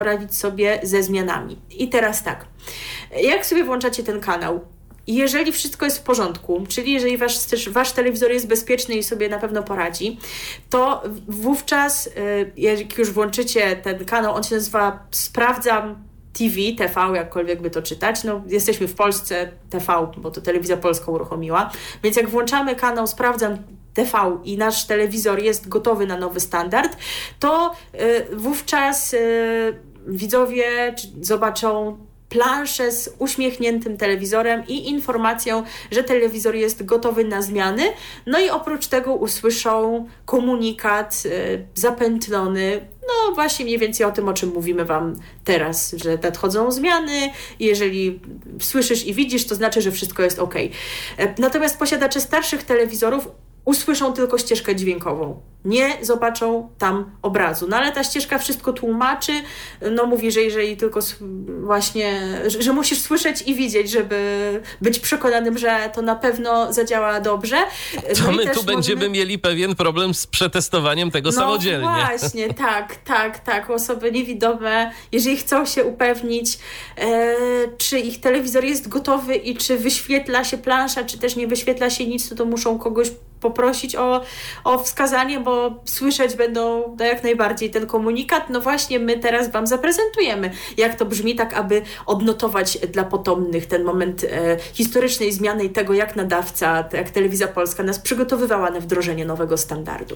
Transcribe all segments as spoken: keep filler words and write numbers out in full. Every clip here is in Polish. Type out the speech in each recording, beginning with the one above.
poradzić sobie ze zmianami. I teraz tak, jak sobie włączacie ten kanał? Jeżeli wszystko jest w porządku, czyli jeżeli wasz, wasz telewizor jest bezpieczny i sobie na pewno poradzi, to wówczas, jak już włączycie ten kanał, on się nazywa Sprawdzam T V, T V, jakkolwiek by to czytać, no jesteśmy w Polsce, T V, bo to Telewizja Polska uruchomiła, więc jak włączamy kanał Sprawdzam T V i nasz telewizor jest gotowy na nowy standard, to y, wówczas y, widzowie zobaczą planszę z uśmiechniętym telewizorem i informacją, że telewizor jest gotowy na zmiany. No i oprócz tego usłyszą komunikat y, zapętlony, no właśnie mniej więcej o tym, o czym mówimy Wam teraz, że nadchodzą zmiany. Jeżeli słyszysz i widzisz, to znaczy, że wszystko jest ok. Natomiast posiadacze starszych telewizorów usłyszą tylko ścieżkę dźwiękową. Nie zobaczą tam obrazu. No ale ta ścieżka wszystko tłumaczy. No mówi, że jeżeli tylko właśnie, że, że musisz słyszeć i widzieć, żeby być przekonanym, że to na pewno zadziała dobrze. To no my tu możemy... będziemy mieli pewien problem z przetestowaniem tego no samodzielnie. No właśnie, tak, tak, tak. Osoby niewidome, jeżeli chcą się upewnić, e, czy ich telewizor jest gotowy i czy wyświetla się plansza, czy też nie wyświetla się nic, to, to muszą kogoś poprosić o, o wskazanie, bo słyszeć będą no jak najbardziej ten komunikat. No właśnie my teraz Wam zaprezentujemy, jak to brzmi, tak aby odnotować dla potomnych ten moment e, historycznej zmiany i tego, jak nadawca, jak Telewizja Polska nas przygotowywała na wdrożenie nowego standardu.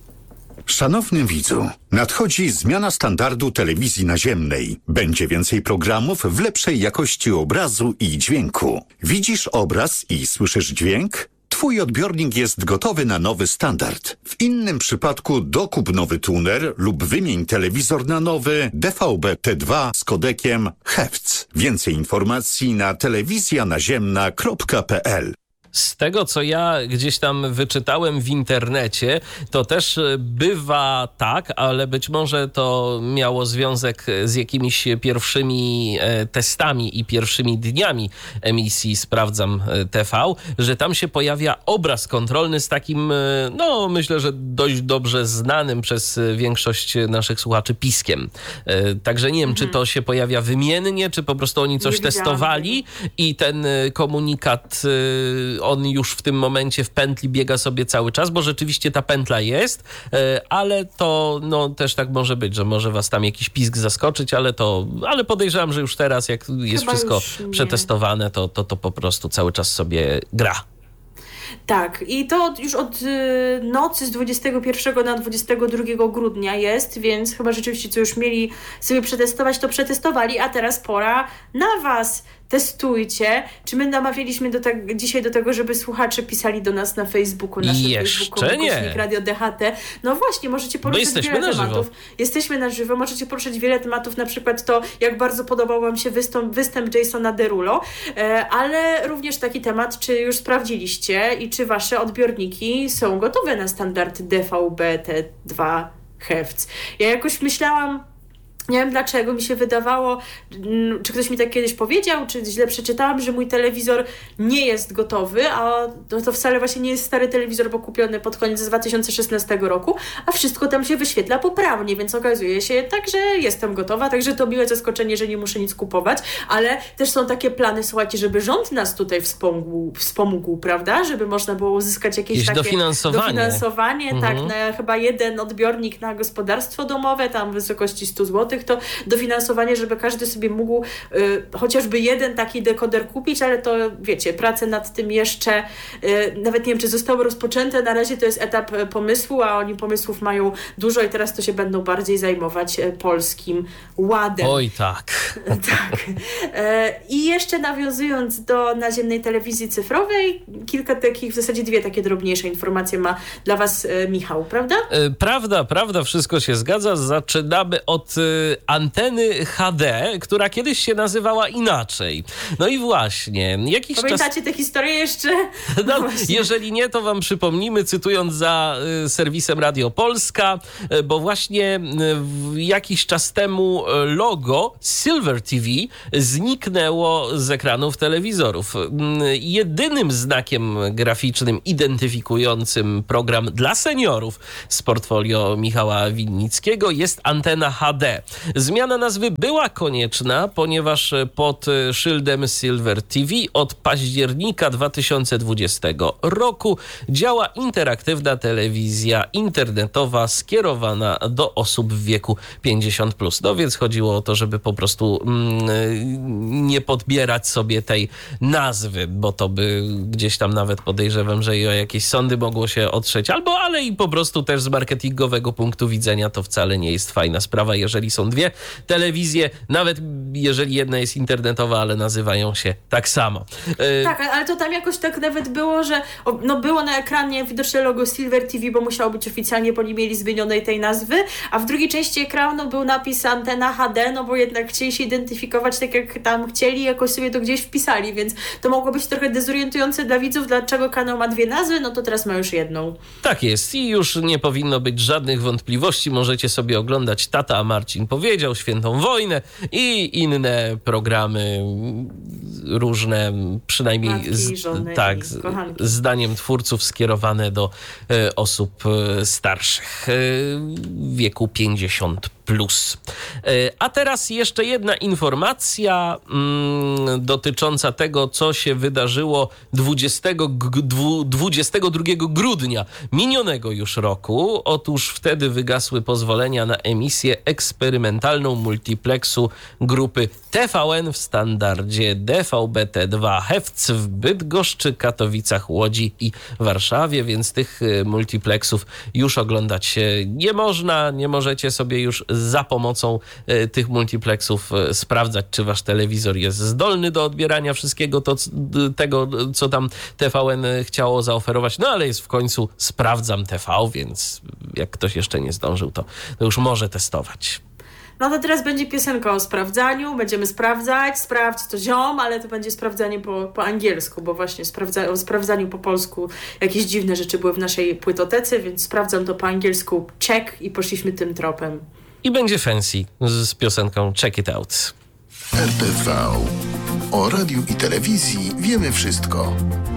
Szanowny widzu, nadchodzi zmiana standardu telewizji naziemnej. Będzie więcej programów w lepszej jakości obrazu i dźwięku. Widzisz obraz i słyszysz dźwięk? Twój odbiornik jest gotowy na nowy standard. W innym przypadku dokup nowy tuner lub wymień telewizor na nowy D V B T dwa z kodekiem Hertz. Więcej informacji na telewizja naziemna kropka p l. Z tego, co ja gdzieś tam wyczytałem w internecie, to też bywa tak, ale być może to miało związek z jakimiś pierwszymi testami i pierwszymi dniami emisji Sprawdzam T V, że tam się pojawia obraz kontrolny z takim, no myślę, że dość dobrze znanym przez większość naszych słuchaczy piskiem. Także nie wiem, mhm. czy to się pojawia wymiennie, czy po prostu oni coś testowali i ten komunikat on już w tym momencie w pętli biega sobie cały czas, bo rzeczywiście ta pętla jest, ale to no, też tak może być, że może was tam jakiś pisk zaskoczyć, ale to, ale podejrzewam, że już teraz, jak jest Chyba wszystko przetestowane, to, to, to po prostu cały czas sobie gra. Tak, i to już od y, nocy z dwudziestego pierwszego na dwudziestego drugiego grudnia jest, więc chyba rzeczywiście, co już mieli sobie przetestować, to przetestowali, a teraz pora na Was. Testujcie. Czy my namawialiśmy do te- dzisiaj do tego, żeby słuchacze pisali do nas na Facebooku, naszym Facebooku, nie. Radio D H T. No właśnie, możecie poruszyć wiele tematów. Jesteśmy na żywo. Możecie poruszyć wiele tematów, na przykład to, jak bardzo podobał Wam się występ, występ Jasona Derulo, e, ale również taki temat, czy już sprawdziliście i czy Wasze odbiorniki są gotowe na standard D V B T dwa Hertz. Ja jakoś myślałam, nie wiem dlaczego, mi się wydawało, czy ktoś mi tak kiedyś powiedział, czy źle przeczytałam, że mój telewizor nie jest gotowy, a to, to wcale właśnie nie jest stary telewizor, bo kupiony pod koniec dwa tysiące szesnastego roku, a wszystko tam się wyświetla poprawnie, więc okazuje się tak, że jestem gotowa, także to miłe zaskoczenie, że nie muszę nic kupować, ale też są takie plany, słuchajcie, żeby rząd nas tutaj wspomógł, wspomógł prawda, żeby można było uzyskać jakieś, jakieś takie dofinansowanie, dofinansowanie mhm. tak, na chyba jeden odbiornik na gospodarstwo domowe, tam w wysokości sto złotych, to dofinansowanie, żeby każdy sobie mógł y, chociażby jeden taki dekoder kupić, ale to wiecie, prace nad tym jeszcze y, nawet nie wiem, czy zostały rozpoczęte, na razie to jest etap y, pomysłu, a oni pomysłów mają dużo i teraz to się będą bardziej zajmować y, polskim ładem. Oj tak. tak. Y, I jeszcze nawiązując do naziemnej telewizji cyfrowej, kilka takich, w zasadzie dwie takie drobniejsze informacje ma dla Was y, Michał, prawda? Y, prawda, prawda, wszystko się zgadza. Zaczynamy od y, anteny H D, która kiedyś się nazywała inaczej. No i właśnie, jakiś Pamiętacie czas... tę historię jeszcze? No, No jeżeli nie, to wam przypomnimy, cytując za y, serwisem Radio Polska, y, bo właśnie y, jakiś czas temu logo Silver T V zniknęło z ekranów telewizorów. Y, jedynym znakiem graficznym identyfikującym program dla seniorów z portfolio Michała Winnickiego jest antena H D. Zmiana nazwy była konieczna, ponieważ pod szyldem Silver T V od października dwa tysiące dwudziestego roku działa interaktywna telewizja internetowa skierowana do osób w wieku pięćdziesiąt plus. No więc chodziło o to, żeby po prostu mm, nie podbierać sobie tej nazwy, bo to by gdzieś tam nawet podejrzewam, że i o jakieś sądy mogło się otrzeć, albo ale i po prostu też z marketingowego punktu widzenia to wcale nie jest fajna sprawa, jeżeli są dwie telewizje, nawet jeżeli jedna jest internetowa, ale nazywają się tak samo. Tak, ale to tam jakoś tak nawet było, że no było na ekranie widoczne logo Silver T V, bo musiało być oficjalnie, bo nie mieli zmienionej tej nazwy, a w drugiej części ekranu był napis antena H D, no bo jednak chcieli się identyfikować tak jak tam chcieli, jakoś sobie to gdzieś wpisali, więc to mogło być trochę dezorientujące dla widzów, dlaczego kanał ma dwie nazwy, no to teraz ma już jedną. Tak jest i już nie powinno być żadnych wątpliwości. Możecie sobie oglądać Tata a Marcin powiedział, Świętą Wojnę i inne programy różne, przynajmniej Matki, z, żony tak, kochanki. zdaniem twórców skierowane do e, osób e, starszych e, w wieku pięćdziesiąt plus. E, a teraz jeszcze jedna informacja mm, dotycząca tego, co się wydarzyło dwudziestego drugiego grudnia minionego już roku. Otóż wtedy wygasły pozwolenia na emisję eksperymentalną multiplexu grupy T V N w standardzie D V B T dwa Hewc w Bydgoszczy, Katowicach, Łodzi i Warszawie, więc tych multiplexów już oglądać nie można. Nie możecie sobie już za pomocą tych multiplexów sprawdzać, czy wasz telewizor jest zdolny do odbierania wszystkiego to, tego, co tam T V N chciało zaoferować. No ale jest w końcu Sprawdzam T V, więc jak ktoś jeszcze nie zdążył, to, to już może testować. No to teraz będzie piosenka o sprawdzaniu, będziemy sprawdzać, sprawdź to ziom, ale to będzie sprawdzanie po, po angielsku, bo właśnie sprawdza, o sprawdzaniu po polsku jakieś dziwne rzeczy były w naszej płytotece, więc sprawdzam to po angielsku check i poszliśmy tym tropem. I będzie fancy z piosenką Check It Out. R T V. O radiu i telewizji wiemy wszystko.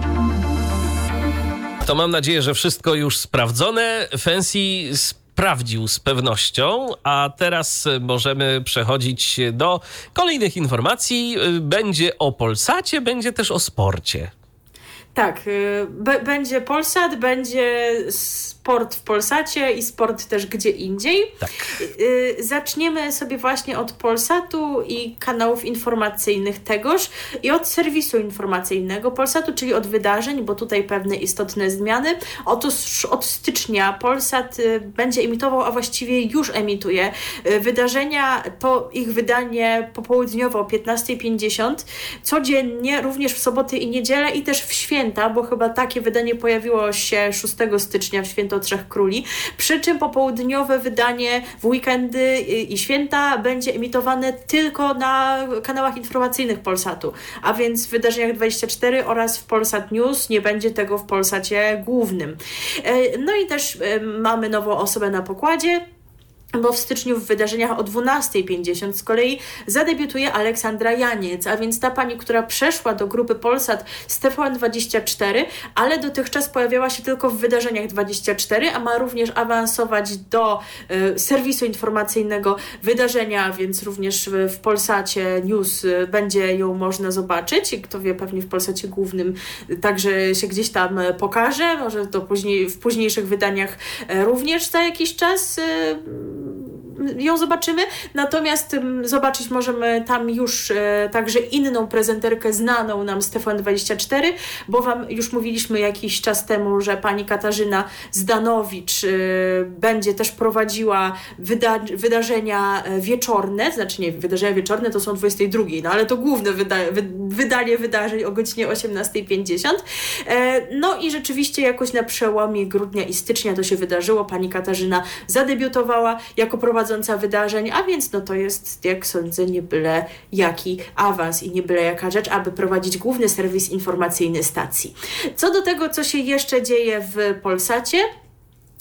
To mam nadzieję, że wszystko już sprawdzone. Fancy sprawdził z pewnością, a teraz możemy przechodzić do kolejnych informacji. Będzie o Polsacie, będzie też o sporcie. Tak, b- będzie Polsat, będzie sport w Polsacie i sport też gdzie indziej. Tak. Y- zaczniemy sobie właśnie od Polsatu i kanałów informacyjnych tegoż i od serwisu informacyjnego Polsatu, czyli od wydarzeń, bo tutaj pewne istotne zmiany. Otóż od stycznia Polsat y, będzie emitował, a właściwie już emituje y, wydarzenia, to ich wydanie popołudniowo o piętnasta pięćdziesiąt, codziennie, również w soboty i niedzielę i też w święta, bo chyba takie wydanie pojawiło się szóstego stycznia w święto Trzech Króli, przy czym popołudniowe wydanie w weekendy i święta będzie emitowane tylko na kanałach informacyjnych Polsatu, a więc w Wydarzeniach dwadzieścia cztery oraz w Polsat News, nie będzie tego w Polsacie głównym. No i też mamy nową osobę na pokładzie, bo w styczniu w Wydarzeniach o dwunasta pięćdziesiąt z kolei zadebiutuje Aleksandra Janiec, a więc ta pani, która przeszła do grupy Polsat z T V N dwadzieścia cztery, ale dotychczas pojawiała się tylko w Wydarzeniach dwadzieścia cztery, a ma również awansować do y, serwisu informacyjnego Wydarzenia, więc również w, w Polsacie News y, będzie ją można zobaczyć. Kto wie, pewnie w Polsacie głównym także się gdzieś tam pokaże, może to później, w późniejszych wydaniach y, również za jakiś czas y, ją zobaczymy, natomiast um, zobaczyć możemy tam już e, także inną prezenterkę znaną nam z T V N dwadzieścia cztery, bo Wam już mówiliśmy jakiś czas temu, że pani Katarzyna Zdanowicz e, będzie też prowadziła wyda- wydarzenia wieczorne, znaczy nie, wydarzenia wieczorne to są o dwudziestej drugiej, no ale to główne wyda- wy- wydanie wydarzeń o godzinie osiemnasta pięćdziesiąt. E, no i rzeczywiście jakoś na przełomie grudnia i stycznia to się wydarzyło. Pani Katarzyna zadebiutowała jako prowadząca wydarzeń, a więc no to jest, jak sądzę, nie byle jaki awans i nie byle jaka rzecz, aby prowadzić główny serwis informacyjny stacji. Co do tego, co się jeszcze dzieje w Polsacie,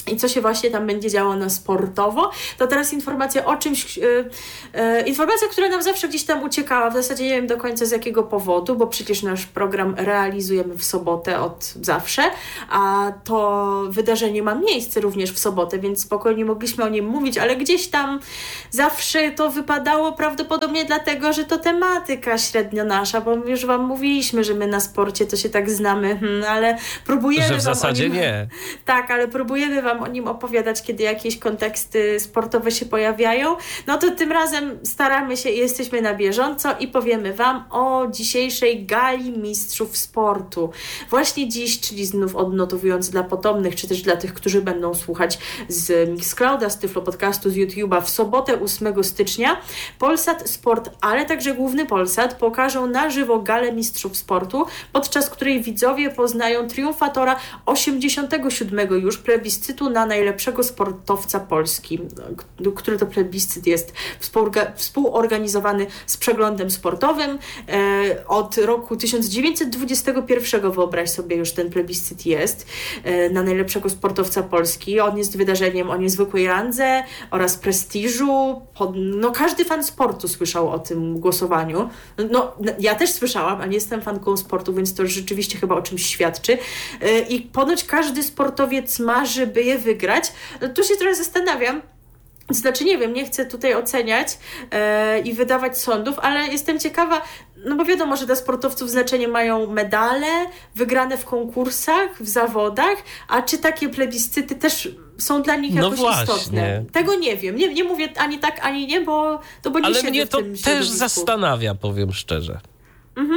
i co się właśnie tam będzie działo na sportowo. To teraz informacja o czymś, yy, yy, informacja, która nam zawsze gdzieś tam uciekała, w zasadzie nie wiem do końca z jakiego powodu, bo przecież nasz program realizujemy w sobotę od zawsze, a to wydarzenie ma miejsce również w sobotę, więc spokojnie mogliśmy o nim mówić, ale gdzieś tam zawsze to wypadało prawdopodobnie dlatego, że to tematyka średnio nasza, bo już wam mówiliśmy, że my na sporcie to się tak znamy, hmm, ale próbujemy że w wam zasadzie o nim... nie. Tak, ale próbujemy wam o nim opowiadać, kiedy jakieś konteksty sportowe się pojawiają. No to tym razem staramy się i jesteśmy na bieżąco i powiemy wam o dzisiejszej gali mistrzów sportu. Właśnie dziś, czyli znów odnotowując dla potomnych, czy też dla tych, którzy będą słuchać z Mixclouda, z Tyflo Podcastu, z YouTube'a, w sobotę ósmego stycznia Polsat Sport, ale także Główny Polsat pokażą na żywo galę mistrzów sportu, podczas której widzowie poznają triumfatora osiemdziesiątego siódmego już plebiscytu na najlepszego sportowca Polski, który to plebiscyt jest współorganizowany z Przeglądem Sportowym. E, od roku tysiąc dziewięćset dwudziestego pierwszego, wyobraź sobie, już ten plebiscyt jest e, na najlepszego sportowca Polski. On jest wydarzeniem o niezwykłej randze oraz prestiżu. Pod, no każdy fan sportu słyszał o tym głosowaniu. No ja też słyszałam, a nie jestem fanką sportu, więc to rzeczywiście chyba o czymś świadczy. E, I ponoć każdy sportowiec marzy, by je wygrać. No, tu się trochę zastanawiam, znaczy nie wiem, nie chcę tutaj oceniać e, i wydawać sądów, ale jestem ciekawa, no bo wiadomo, że dla sportowców znaczenie mają medale wygrane w konkursach, w zawodach, a czy takie plebiscyty też są dla nich jakoś no istotne? Tego nie wiem. Nie, nie mówię ani tak, ani nie, bo to bo nie ale siedzę mnie w to tym też środowisku. zastanawia, powiem szczerze. Mhm.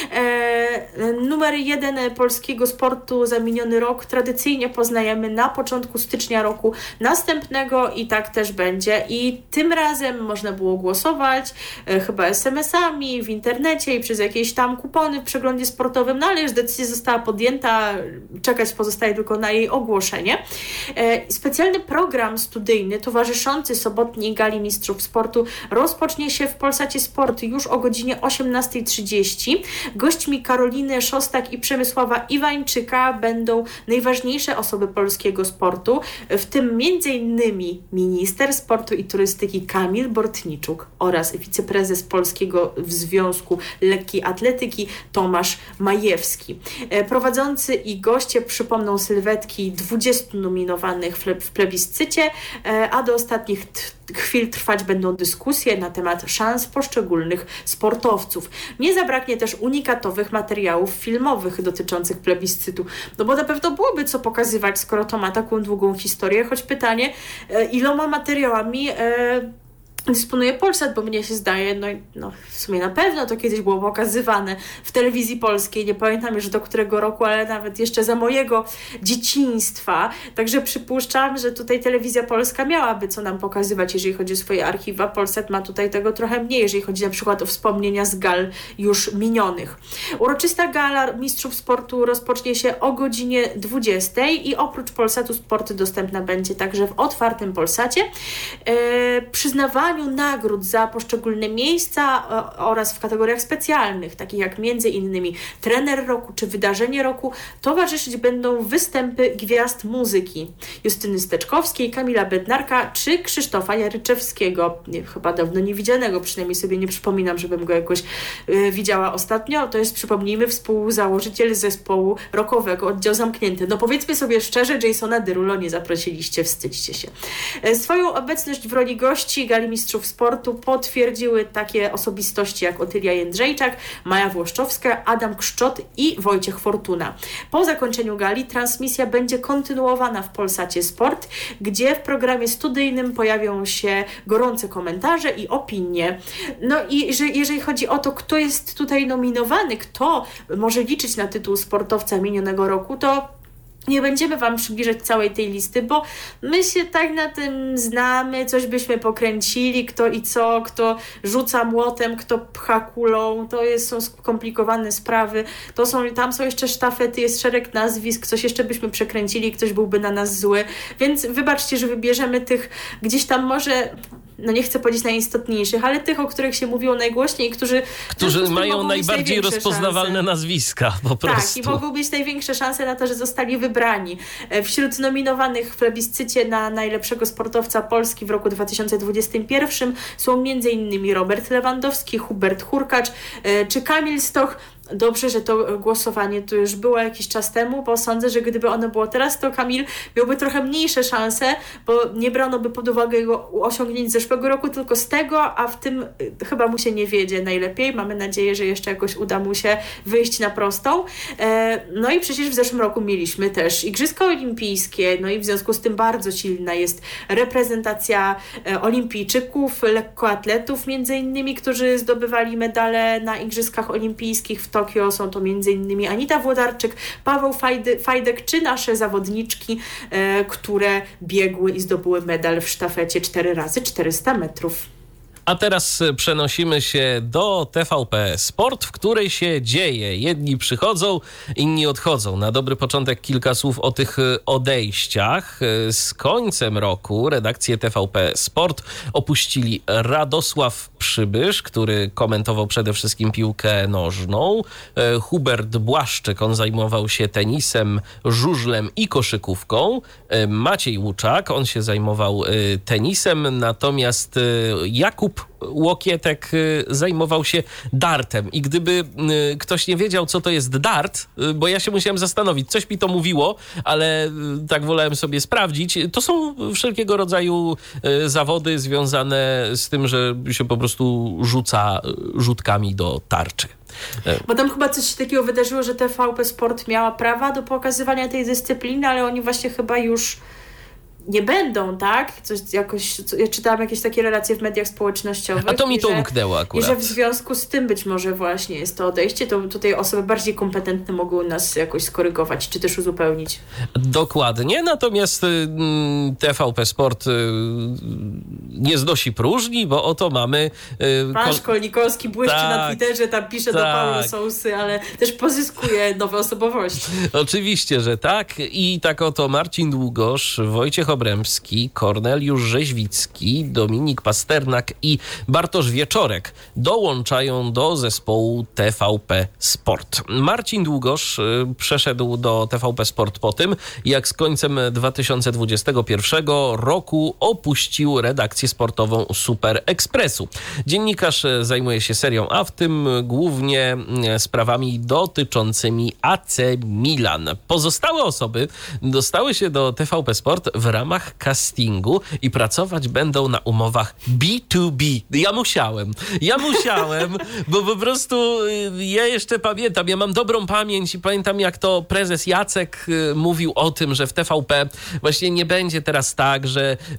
E, numer jeden polskiego sportu za miniony rok tradycyjnie poznajemy na początku stycznia roku następnego i tak też będzie. I tym razem można było głosować e, chyba es em esami, w internecie i przez jakieś tam kupony w przeglądzie sportowym, no ale już decyzja została podjęta, czekać pozostaje tylko na jej ogłoszenie. E, specjalny program studyjny towarzyszący sobotniej gali mistrzów sportu rozpocznie się w Polsacie Sport już o godzinie osiemnasta trzydzieści. Gośćmi Karoliny Szostak i Przemysława Iwańczyka będą najważniejsze osoby polskiego sportu, w tym między innymi minister sportu i turystyki Kamil Bortniczuk oraz wiceprezes Polskiego Związku Lekkiej Atletyki Tomasz Majewski. Prowadzący i goście przypomną sylwetki dwudziestu nominowanych w plebiscycie, a do ostatnich t- chwil trwać będą dyskusje na temat szans poszczególnych sportowców. Nie zabraknie też unikatowych materiałów filmowych dotyczących plebiscytu, no bo na pewno byłoby co pokazywać, skoro to ma taką długą historię, choć pytanie, iloma materiałami e, dysponuje Polsat, bo mnie się zdaje, no, no w sumie na pewno to kiedyś było pokazywane w telewizji polskiej, nie pamiętam już do którego roku, ale nawet jeszcze za mojego dzieciństwa, także przypuszczam, że tutaj telewizja polska miałaby co nam pokazywać, jeżeli chodzi o swoje archiwa. Polsat ma tutaj tego trochę mniej, jeżeli chodzi na przykład o wspomnienia z gal już minionych. Uroczysta gala mistrzów sportu rozpocznie się o godzinie dwudziestej i oprócz Polsatu Sport dostępna będzie także w otwartym Polsacie. E, przyznawanie nagród za poszczególne miejsca oraz w kategoriach specjalnych, takich jak między innymi trener roku czy wydarzenie roku, towarzyszyć będą występy gwiazd muzyki Justyny Steczkowskiej, Kamila Bednarka czy Krzysztofa Jaryczewskiego. Nie, chyba dawno nie widzianego, przynajmniej sobie nie przypominam, żebym go jakoś y, widziała ostatnio. To jest, przypomnijmy, współzałożyciel zespołu rockowego Oddział Zamknięty. No powiedzmy sobie szczerze, Jasona Derulo nie zaprosiliście, wstydźcie się. E, swoją obecność w roli gości gali mistrzów sportu potwierdziły takie osobistości jak Otylia Jędrzejczak, Maja Włoszczowska, Adam Kszczot i Wojciech Fortuna. Po zakończeniu gali transmisja będzie kontynuowana w Polsacie Sport, gdzie w programie studyjnym pojawią się gorące komentarze i opinie. No i jeżeli, jeżeli chodzi o to, kto jest tutaj nominowany, kto może liczyć na tytuł sportowca minionego roku, to nie będziemy wam przybliżać całej tej listy, bo my się tak na tym znamy, coś byśmy pokręcili, kto i co, kto rzuca młotem, kto pcha kulą, to jest, są skomplikowane sprawy, to są, tam są jeszcze sztafety, jest szereg nazwisk, coś jeszcze byśmy przekręcili, ktoś byłby na nas zły, więc wybaczcie, że wybierzemy tych gdzieś tam może no nie chcę powiedzieć najistotniejszych, ale tych, o których się mówiło najgłośniej, którzy... Którzy mają najbardziej rozpoznawalne szanse. nazwiska, po prostu. Tak, i mogą mieć największe szanse na to, że zostali wybrani. Wśród nominowanych w plebiscycie na najlepszego sportowca Polski w roku dwa tysiące dwudziestym pierwszym są między innymi Robert Lewandowski, Hubert Hurkacz czy Kamil Stoch. Dobrze, że to głosowanie to już było jakiś czas temu, bo sądzę, że gdyby ono było teraz, to Kamil miałby trochę mniejsze szanse, bo nie brano by pod uwagę jego osiągnięć z zeszłego roku, tylko z tego, a w tym chyba mu się nie wiedzie najlepiej. Mamy nadzieję, że jeszcze jakoś uda mu się wyjść na prostą. No i przecież w zeszłym roku mieliśmy też Igrzyska Olimpijskie, no i w związku z tym bardzo silna jest reprezentacja olimpijczyków, lekkoatletów między innymi, którzy zdobywali medale na Igrzyskach Olimpijskich w Tokio. Są to między innymi Anita Włodarczyk, Paweł Fajdy, Fajdek czy nasze zawodniczki, e, które biegły i zdobyły medal w sztafecie cztery razy czterysta metrów. A teraz przenosimy się do T V P Sport, w której się dzieje. Jedni przychodzą, inni odchodzą. Na dobry początek kilka słów o tych odejściach. Z końcem roku redakcję T V P Sport opuścili Radosław Przybysz, który komentował przede wszystkim piłkę nożną. Hubert Błaszczyk, on zajmował się tenisem, żużlem i koszykówką. Maciej Łuczak, on się zajmował tenisem, natomiast Jakub Łokietek zajmował się dartem. I gdyby ktoś nie wiedział, co to jest dart, bo ja się musiałem zastanowić, coś mi to mówiło, ale tak wolałem sobie sprawdzić, to są wszelkiego rodzaju zawody związane z tym, że się po prostu rzuca rzutkami do tarczy. Bo tam chyba coś takiego wydarzyło, że T V P Sport miała prawa do pokazywania tej dyscypliny, ale oni właśnie chyba już nie będą, tak? Coś jakoś, co, ja czytałam jakieś takie relacje w mediach społecznościowych. A to mi to że, umknęło akurat. I że w związku z tym być może właśnie jest to odejście, to tutaj osoby bardziej kompetentne mogą nas jakoś skorygować, czy też uzupełnić. Dokładnie, natomiast mm, T V P Sport y, nie znosi próżni, bo oto mamy... Y, Pan Szkolnikowski błyszczy tak, na Twitterze, tam pisze tak. do Paulo Sousy, ale też pozyskuje nowe osobowości. Oczywiście, że tak. I tak oto Marcin Długosz, Wojciech Obremski, Korneliusz Rzeźwicki, Dominik Pasternak i Bartosz Wieczorek dołączają do zespołu T V P Sport. Marcin Długosz przeszedł do T V P Sport po tym, jak z końcem dwa tysiące dwudziestego pierwszego roku opuścił redakcję sportową Super Expressu. Dziennikarz zajmuje się serią A, w tym głównie sprawami dotyczącymi A C Milan. Pozostałe osoby dostały się do T V P Sport w ramach castingu i pracować będą na umowach B dwa B. Ja musiałem. Ja musiałem, bo po prostu ja jeszcze pamiętam, ja mam dobrą pamięć i pamiętam, jak to prezes Jacek mówił o tym, że w T V P właśnie nie będzie teraz tak, że y,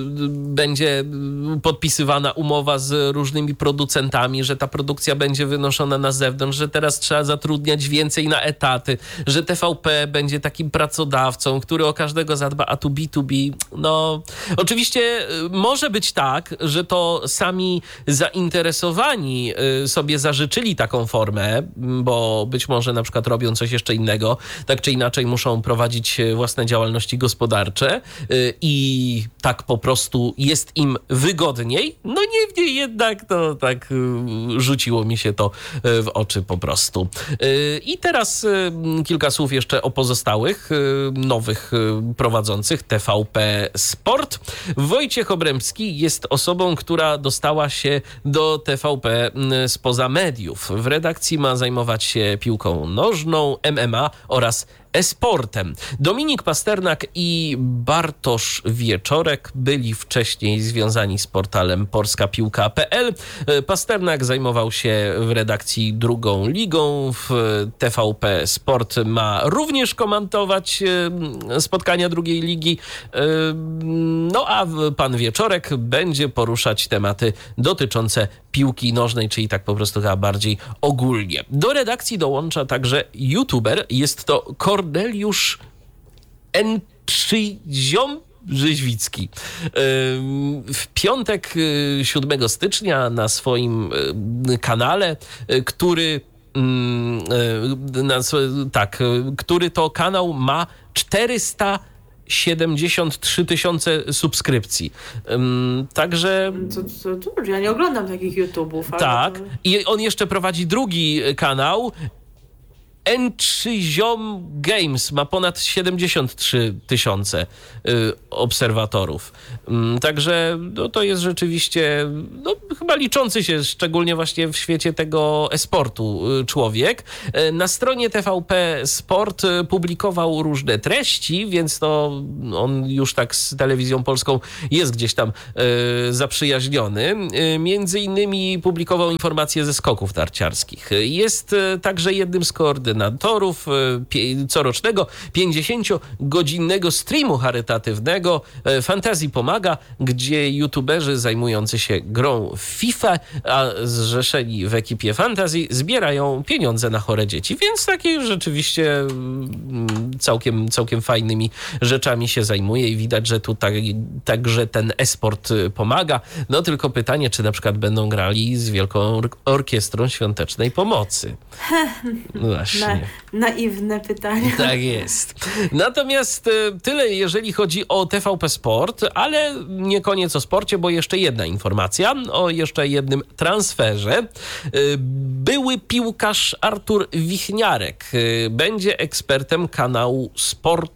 będzie podpisywana umowa z różnymi producentami, że ta produkcja będzie wynoszona na zewnątrz, że teraz trzeba zatrudniać więcej na etaty, że T V P będzie takim pracodawcą, który o każdego zadba, a tu B dwa B, no oczywiście może być tak, że to sami zainteresowani sobie zażyczyli taką formę, bo być może na przykład robią coś jeszcze innego, tak czy inaczej muszą prowadzić własne działalności gospodarcze i tak po prostu jest im wygodniej. No niemniej jednak to tak rzuciło mi się to w oczy po prostu. I teraz kilka słów jeszcze o pozostałych nowych prowadzących T V P Sport. Wojciech Obremski jest osobą, która dostała się do T V P spoza mediów. W redakcji ma zajmować się piłką nożną, M M A oraz e-sportem. Dominik Pasternak i Bartosz Wieczorek byli wcześniej związani z portalem polska piłka kropka p l. Pasternak zajmował się w redakcji Drugą Ligą. W T V P Sport ma również komentować spotkania Drugiej Ligi. No a pan Wieczorek będzie poruszać tematy dotyczące piłki nożnej, czyli tak po prostu chyba bardziej ogólnie. Do redakcji dołącza także youtuber. Jest to Korneliusz Enczyziom Rzeźwicki. W piątek siódmego stycznia na swoim kanale, który na, tak, który to kanał ma czterysta siedemdziesiąt trzy tysiące subskrypcji. Um, także... To, to, to, ja nie oglądam takich YouTube'ów. Tak. To... I on jeszcze prowadzi drugi kanał. Enchiziom Games ma ponad siedemdziesiąt trzy tysiące y, obserwatorów. Mm, także no, to jest rzeczywiście no, chyba liczący się szczególnie właśnie w świecie tego e-sportu y, człowiek. Y, na stronie T V P Sport y, publikował różne treści, więc to on już tak z telewizją polską jest gdzieś tam y, zaprzyjaźniony. Y, między innymi publikował informacje ze skoków narciarskich. Jest y, także jednym z koordynatorów corocznego pięćdziesięciogodzinnego streamu charytatywnego Fantazji Pomaga, gdzie youtuberzy zajmujący się grą w FIFA, a zrzeszeni w ekipie Fantazji zbierają pieniądze na chore dzieci, więc takie rzeczywiście całkiem, całkiem fajnymi rzeczami się zajmuje i widać, że tu tak, także ten e-sport pomaga. No tylko pytanie, czy na przykład będą grali z Wielką Orkiestrą Świątecznej Pomocy. No właśnie. Na, naiwne pytanie. Tak jest. Natomiast tyle, jeżeli chodzi o T V P Sport, ale nie koniec o sporcie, bo jeszcze jedna informacja o jeszcze jednym transferze. Były piłkarz Artur Wichniarek będzie ekspertem kanału Sport.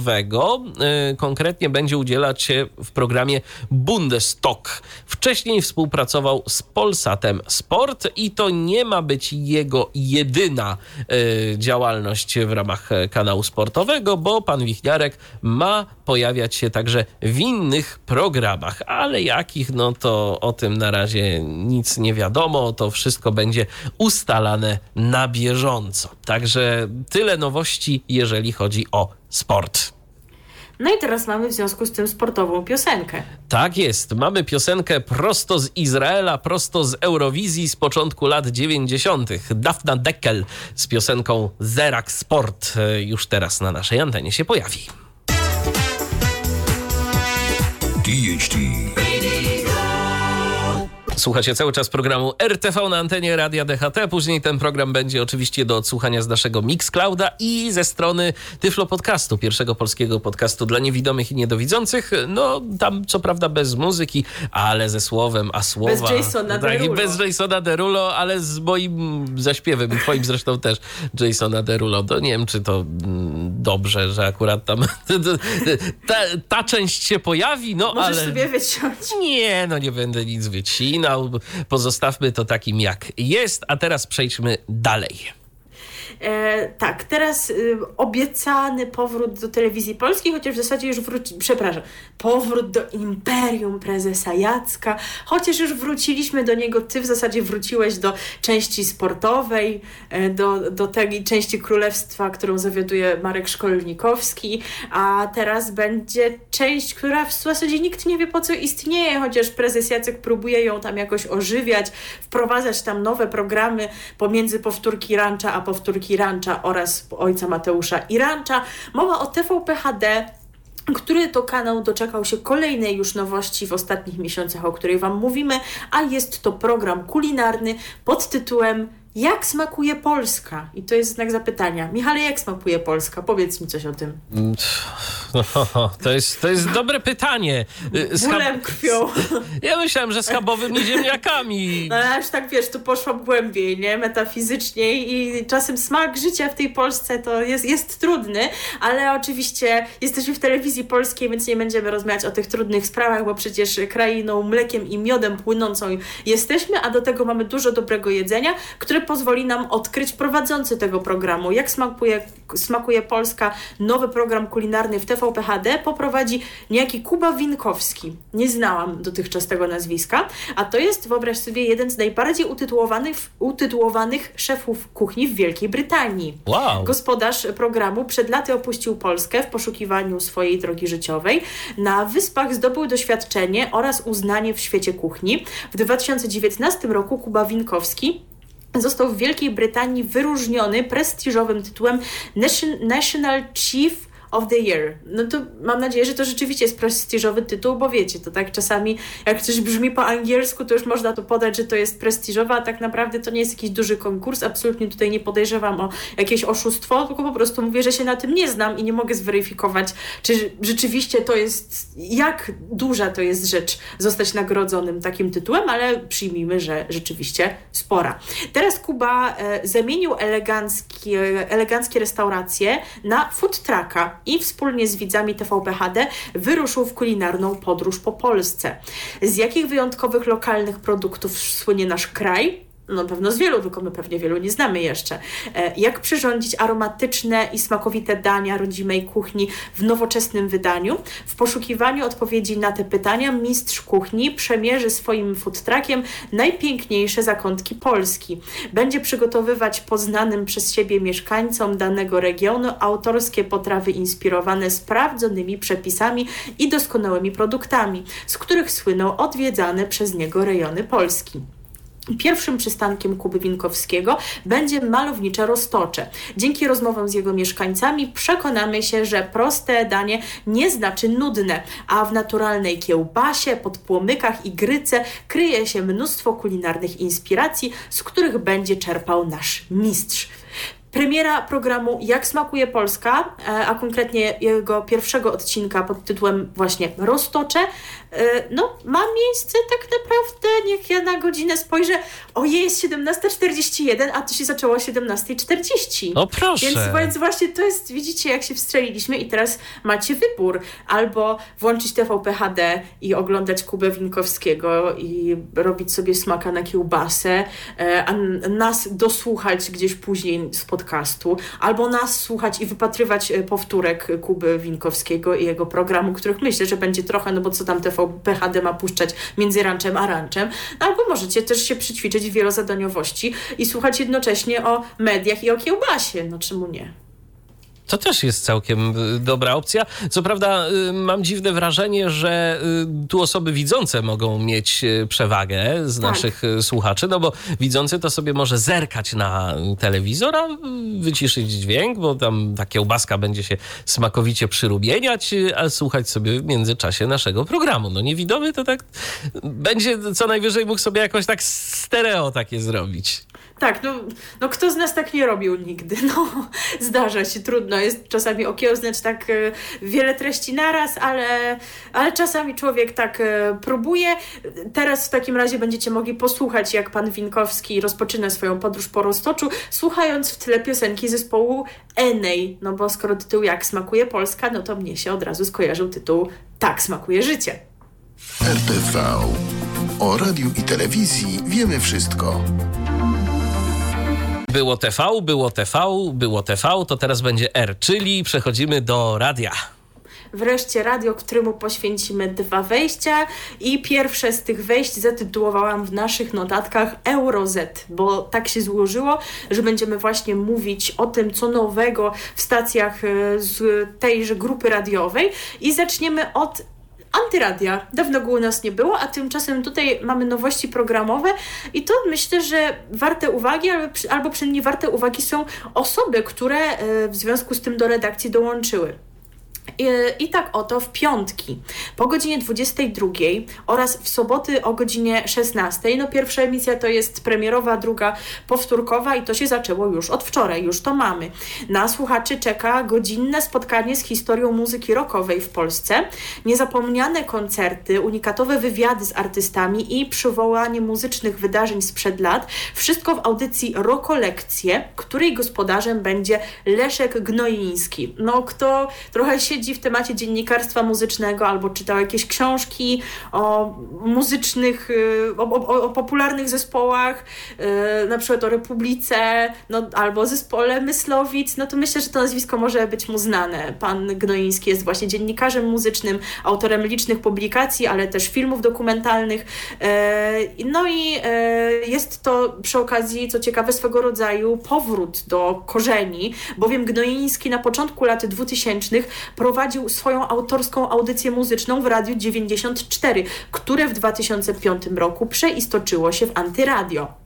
Konkretnie będzie udzielać się w programie Bundestalk. Wcześniej współpracował z Polsatem Sport i to nie ma być jego jedyna y, działalność w ramach kanału sportowego, bo pan Wichniarek ma pojawiać się także w innych programach, ale jakich, no to o tym na razie nic nie wiadomo, to wszystko będzie ustalane na bieżąco. Także tyle nowości, jeżeli chodzi o sport. No i teraz mamy w związku z tym sportową piosenkę. Tak jest. Mamy piosenkę prosto z Izraela, prosto z Eurowizji z początku lat dziewięćdziesiątych. Dafna Deckel z piosenką Zerak Sport już teraz na naszej antenie się pojawi. D H T. Słuchacie cały czas programu R T V na antenie Radia D H T. Później ten program będzie oczywiście do odsłuchania z naszego Mixclouda i ze strony Tyflo Podcastu, pierwszego polskiego podcastu dla niewidomych i niedowidzących. No tam co prawda bez muzyki, ale ze słowem, a słowa... Bez Jasona tak, Derulo. Bez Jasona Derulo, ale z moim zaśpiewem i twoim zresztą też Jasona Derulo. To nie wiem, czy to mm, dobrze, że akurat tam ta, ta część się pojawi, no Możesz ale... sobie wyciąć. Nie, no nie będę nic wycinał. Pozostawmy to takim, jak jest, a teraz przejdźmy dalej. E, tak, teraz y, obiecany powrót do telewizji polskiej, chociaż w zasadzie już wróci, przepraszam, powrót do Imperium Prezesa Jacka, chociaż już wróciliśmy do niego, ty w zasadzie wróciłeś do części sportowej, e, do, do tej części królestwa, którą zawiaduje Marek Szkolnikowski, a teraz będzie część, która w zasadzie nikt nie wie po co istnieje, chociaż prezes Jacek próbuje ją tam jakoś ożywiać, wprowadzać tam nowe programy pomiędzy powtórki Rancza a powtórki Rancza oraz ojca Mateusza i Rancza. Mowa o T V P H D, który to kanał doczekał się kolejnej już nowości w ostatnich miesiącach, o której wam mówimy, a jest to program kulinarny pod tytułem Jak smakuje Polska? I to jest znak zapytania. Michale, jak smakuje Polska? Powiedz mi coś o tym. No, to jest, to jest dobre pytanie. Bólem, krwią. Ja myślałem, że schabowymi ziemniakami. No ale aż tak, wiesz, tu poszłam głębiej, nie? Metafizycznie i czasem smak życia w tej Polsce to jest, jest trudny, ale oczywiście jesteśmy w telewizji polskiej, więc nie będziemy rozmawiać o tych trudnych sprawach, bo przecież krainą mlekiem i miodem płynącą jesteśmy, a do tego mamy dużo dobrego jedzenia, które pozwoli nam odkryć prowadzący tego programu. Jak smakuje, smakuje Polska, nowy program kulinarny w T V P H D poprowadzi niejaki Kuba Winkowski. Nie znałam dotychczas tego nazwiska, a to jest, wyobraź sobie, jeden z najbardziej utytułowanych, utytułowanych szefów kuchni w Wielkiej Brytanii. Wow. Gospodarz programu przed laty opuścił Polskę w poszukiwaniu swojej drogi życiowej. Na Wyspach zdobył doświadczenie oraz uznanie w świecie kuchni. W dwa tysiące dziewiętnastym roku Kuba Winkowski został w Wielkiej Brytanii wyróżniony prestiżowym tytułem National Chief of the Year. No to mam nadzieję, że to rzeczywiście jest prestiżowy tytuł, bo wiecie, to tak czasami jak coś brzmi po angielsku, to już można to podać, że to jest prestiżowe, a tak naprawdę to nie jest jakiś duży konkurs. Absolutnie tutaj nie podejrzewam o jakieś oszustwo, tylko po prostu mówię, że się na tym nie znam i nie mogę zweryfikować, czy rzeczywiście to jest, jak duża to jest rzecz zostać nagrodzonym takim tytułem, ale przyjmijmy, że rzeczywiście spora. Teraz Kuba e, zamienił eleganckie, eleganckie restauracje na food trucka i wspólnie z widzami T V P H D wyruszył w kulinarną podróż po Polsce. Z jakich wyjątkowych lokalnych produktów słynie nasz kraj? No pewno z wielu, tylko my pewnie wielu nie znamy jeszcze. Jak przyrządzić aromatyczne i smakowite dania rodzimej kuchni w nowoczesnym wydaniu? W poszukiwaniu odpowiedzi na te pytania mistrz kuchni przemierzy swoim food truckiem najpiękniejsze zakątki Polski. Będzie przygotowywać poznanym przez siebie mieszkańcom danego regionu autorskie potrawy inspirowane sprawdzonymi przepisami i doskonałymi produktami, z których słyną odwiedzane przez niego rejony Polski. Pierwszym przystankiem Kuby Winkowskiego będzie malownicze Roztocze. Dzięki rozmowom z jego mieszkańcami przekonamy się, że proste danie nie znaczy nudne, a w naturalnej kiełbasie, podpłomykach i gryce kryje się mnóstwo kulinarnych inspiracji, z których będzie czerpał nasz mistrz. Premiera programu Jak smakuje Polska, a konkretnie jego pierwszego odcinka pod tytułem właśnie Roztocze, no ma miejsce tak naprawdę, niech ja na godzinę spojrzę, ojej, jest siedemnasta czterdzieści jeden, a to się zaczęło o siedemnasta czterdzieści. O proszę! Więc, więc właśnie to jest, widzicie, jak się wstrzeliliśmy i teraz macie wybór. Albo włączyć T V P H D i oglądać Kubę Winkowskiego i robić sobie smaka na kiełbasę, a nas dosłuchać gdzieś później z podcastu, albo nas słuchać i wypatrywać powtórek Kuby Winkowskiego i jego programu, których myślę, że będzie trochę, no bo co tam T V P H D ma puszczać między ranchem a ranchem, albo możecie też się przyćwiczyć w wielozadaniowości i słuchać jednocześnie o mediach i o kiełbasie, no czemu nie? To też jest całkiem dobra opcja. Co prawda mam dziwne wrażenie, że tu osoby widzące mogą mieć przewagę z tak. naszych słuchaczy, no bo widzący to sobie może zerkać na telewizor, a wyciszyć dźwięk, bo tam ta kiełbaska będzie się smakowicie przyrumieniać, a słuchać sobie w międzyczasie naszego programu. No niewidomy to tak będzie co najwyżej mógł sobie jakoś tak stereo takie zrobić. Tak, no, no kto z nas tak nie robił nigdy? No zdarza się, trudno jest czasami okiełznać tak e, wiele treści naraz, ale, ale czasami człowiek tak e, próbuje. Teraz w takim razie będziecie mogli posłuchać, jak pan Winkowski rozpoczyna swoją podróż po Roztoczu, słuchając w tle piosenki zespołu Enej, no bo skoro tytuł Jak smakuje Polska, no to mnie się od razu skojarzył tytuł Tak smakuje życie. R T V. O radiu i telewizji wiemy wszystko. Było T V, było T V, było T V, to teraz będzie R, czyli przechodzimy do radia. Wreszcie radio, któremu poświęcimy dwa wejścia i pierwsze z tych wejść zatytułowałam w naszych notatkach Euro Z, bo tak się złożyło, że będziemy właśnie mówić o tym, co nowego w stacjach z tejże grupy radiowej i zaczniemy od Antyradia. Dawno go u nas nie było, a tymczasem tutaj mamy nowości programowe i to myślę, że warte uwagi, albo, albo przynajmniej warte uwagi są osoby, które w związku z tym do redakcji dołączyły. I, I tak oto w piątki po godzinie dwudziestej drugiej oraz w soboty o godzinie szesnastej. No pierwsza emisja to jest premierowa, druga powtórkowa i to się zaczęło już od wczoraj, już to mamy. Na słuchaczy czeka godzinne spotkanie z historią muzyki rockowej w Polsce, niezapomniane koncerty, unikatowe wywiady z artystami i przywołanie muzycznych wydarzeń sprzed lat. Wszystko w audycji Rokolekcje, której gospodarzem będzie Leszek Gnoiński. No kto trochę siedzi w temacie dziennikarstwa muzycznego albo czytał jakieś książki o muzycznych, o, o, o popularnych zespołach, yy, na przykład o Republice, no, albo o zespole Myslowic, no to myślę, że to nazwisko może być mu znane. Pan Gnoiński jest właśnie dziennikarzem muzycznym, autorem licznych publikacji, ale też filmów dokumentalnych. Yy, no i yy, jest to przy okazji, co ciekawe, swego rodzaju powrót do korzeni, bowiem Gnoiński na początku lat dwutysięcznych prowadził swoją autorską audycję muzyczną w Radiu dziewięćdziesiąt cztery, które w dwa tysiące piątym roku przeistoczyło się w Antyradio.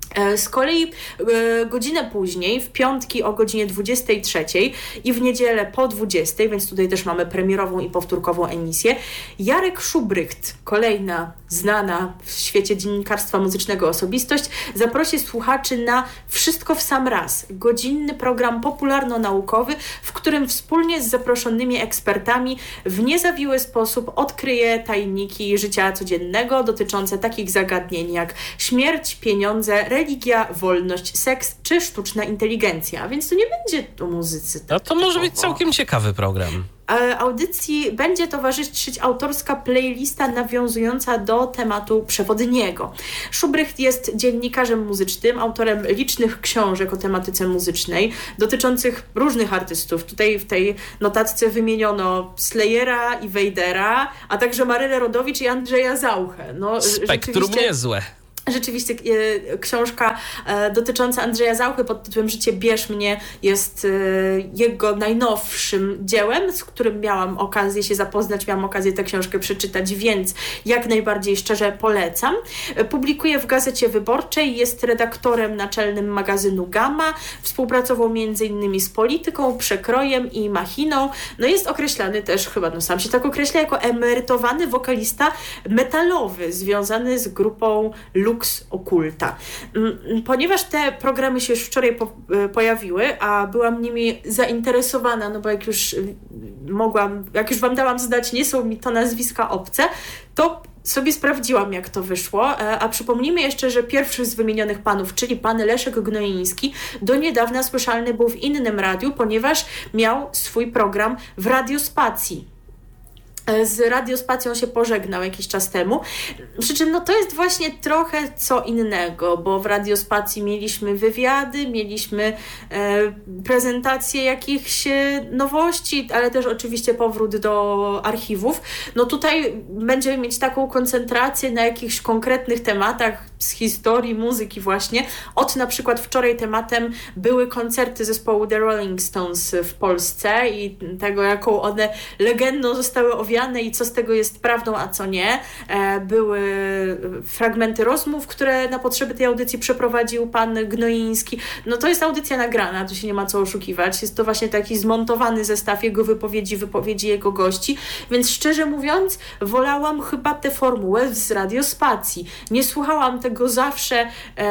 Z kolei e, godzinę później, w piątki o godzinie dwudziestej trzeciej i w niedzielę po dwudziestej, więc tutaj też mamy premierową i powtórkową emisję, Jarek Szubrycht, kolejna znana w świecie dziennikarstwa muzycznego osobistość, zaprosi słuchaczy na Wszystko w sam raz. Godzinny program popularno-naukowy, w którym wspólnie z zaproszonymi ekspertami w niezawiły sposób odkryje tajniki życia codziennego dotyczące takich zagadnień jak śmierć, pieniądze, religia, wolność, seks czy sztuczna inteligencja. Więc to nie będzie o muzyce. No to może być całkiem ciekawy program. Audycji będzie towarzyszyć autorska playlista nawiązująca do tematu przewodniego. Szubrycht jest dziennikarzem muzycznym, autorem licznych książek o tematyce muzycznej dotyczących różnych artystów. Tutaj w tej notatce wymieniono Slayera i Wejdera, a także Marylę Rodowicz i Andrzeja Zauchę. No, spektrum niezłe. Rzeczywiście e, książka e, dotycząca Andrzeja Zauchy pod tytułem Życie bierz mnie jest e, jego najnowszym dziełem, z którym miałam okazję się zapoznać, miałam okazję tę książkę przeczytać, więc jak najbardziej szczerze polecam. E, publikuje w Gazecie Wyborczej, jest redaktorem naczelnym magazynu Gamma, współpracował między innymi z Polityką, Przekrojem i Machiną. No jest określany też, chyba no sam się tak określa, jako emerytowany wokalista metalowy, związany z grupą Lux Okulta. Ponieważ te programy się już wczoraj po, pojawiły, a byłam nimi zainteresowana, no bo jak już mogłam, jak już wam dałam znać, nie są mi to nazwiska obce, to sobie sprawdziłam, jak to wyszło, a przypomnijmy jeszcze, że pierwszy z wymienionych panów, czyli pan Leszek Gnoiński, do niedawna słyszalny był w innym radiu, ponieważ miał swój program w Radiospacji. Z Radiospacją się pożegnał jakiś czas temu. Przy czym no to jest właśnie trochę co innego, bo w Radiospacji mieliśmy wywiady, mieliśmy e, prezentacje jakichś nowości, ale też oczywiście powrót do archiwów. No tutaj będziemy mieć taką koncentrację na jakichś konkretnych tematach z historii, muzyki właśnie. Od na przykład wczoraj tematem były koncerty zespołu The Rolling Stones w Polsce i tego, jaką one legendą zostały owiane i co z tego jest prawdą, a co nie. Były fragmenty rozmów, które na potrzeby tej audycji przeprowadził pan Gnoiński. No to jest audycja nagrana, tu się nie ma co oszukiwać. Jest to właśnie taki zmontowany zestaw jego wypowiedzi, wypowiedzi jego gości, więc szczerze mówiąc wolałam chyba tę formułę z Radiospacji. Nie słuchałam tego zawsze,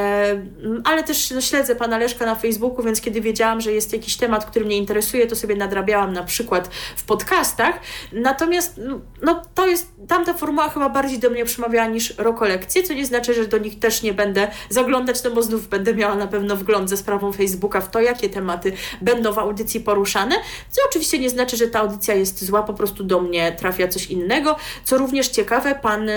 ale też no, śledzę pana Leszka na Facebooku, więc kiedy wiedziałam, że jest jakiś temat, który mnie interesuje, to sobie nadrabiałam na przykład w podcastach. Natomiast no to jest, tamta formuła chyba bardziej do mnie przemawiała niż rokolekcje, co nie znaczy, że do nich też nie będę zaglądać, no bo znów będę miała na pewno wgląd ze sprawą Facebooka w to, jakie tematy będą w audycji poruszane, co oczywiście nie znaczy, że ta audycja jest zła, po prostu do mnie trafia coś innego, co również ciekawe, pan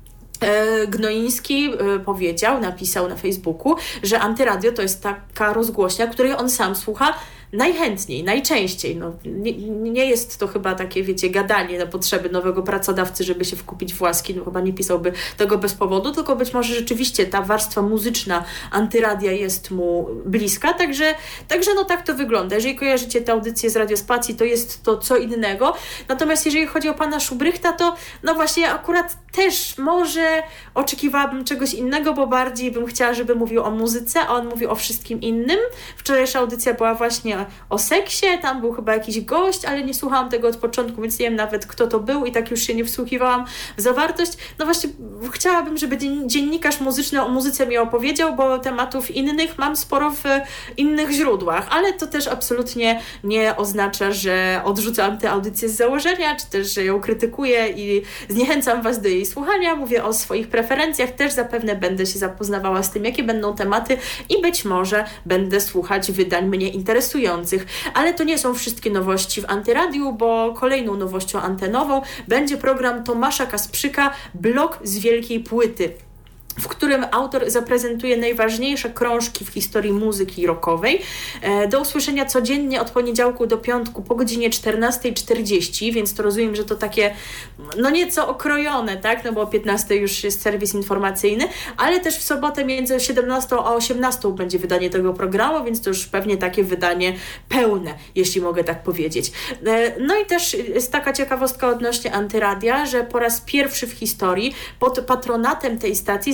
Gnoiński powiedział, napisał na Facebooku, że Antyradio to jest taka rozgłośnia, której on sam słucha najchętniej, najczęściej. No, nie, nie jest to chyba takie, wiecie, gadanie na potrzeby nowego pracodawcy, żeby się wkupić w łaski. No chyba nie pisałby tego bez powodu, tylko być może rzeczywiście ta warstwa muzyczna Antyradia jest mu bliska, także, także no tak to wygląda. Jeżeli kojarzycie tę audycję z Radiospacji, to jest to co innego. Natomiast jeżeli chodzi o pana Szubrychta, to no właśnie akurat też może oczekiwałabym czegoś innego, bo bardziej bym chciała, żeby mówił o muzyce, a on mówi o wszystkim innym. Wczorajsza audycja była właśnie o seksie, tam był chyba jakiś gość, ale nie słuchałam tego od początku, więc nie wiem nawet, kto to był i tak już się nie wsłuchiwałam w zawartość. No właśnie chciałabym, żeby dziennikarz muzyczny o muzyce mi opowiedział, bo tematów innych mam sporo w innych źródłach, ale to też absolutnie nie oznacza, że odrzucam tę audycję z założenia, czy też, że ją krytykuję i zniechęcam was do jej słuchania. Mówię o swoich preferencjach, też zapewne będę się zapoznawała z tym, jakie będą tematy i być może będę słuchać wydań mnie interesujących. Ale to nie są wszystkie nowości w Antyradiu, bo kolejną nowością antenową będzie program Tomasza Kasprzyka Blok z Wielkiej Płyty, w którym autor zaprezentuje najważniejsze krążki w historii muzyki rockowej. Do usłyszenia codziennie od poniedziałku do piątku po godzinie czternasta czterdzieści, więc to rozumiem, że to takie no nieco okrojone, tak? No bo o piętnastej już jest serwis informacyjny, ale też w sobotę między siedemnastą a osiemnastą będzie wydanie tego programu, więc to już pewnie takie wydanie pełne, jeśli mogę tak powiedzieć. No i też jest taka ciekawostka odnośnie Antyradia, że po raz pierwszy w historii pod patronatem tej stacji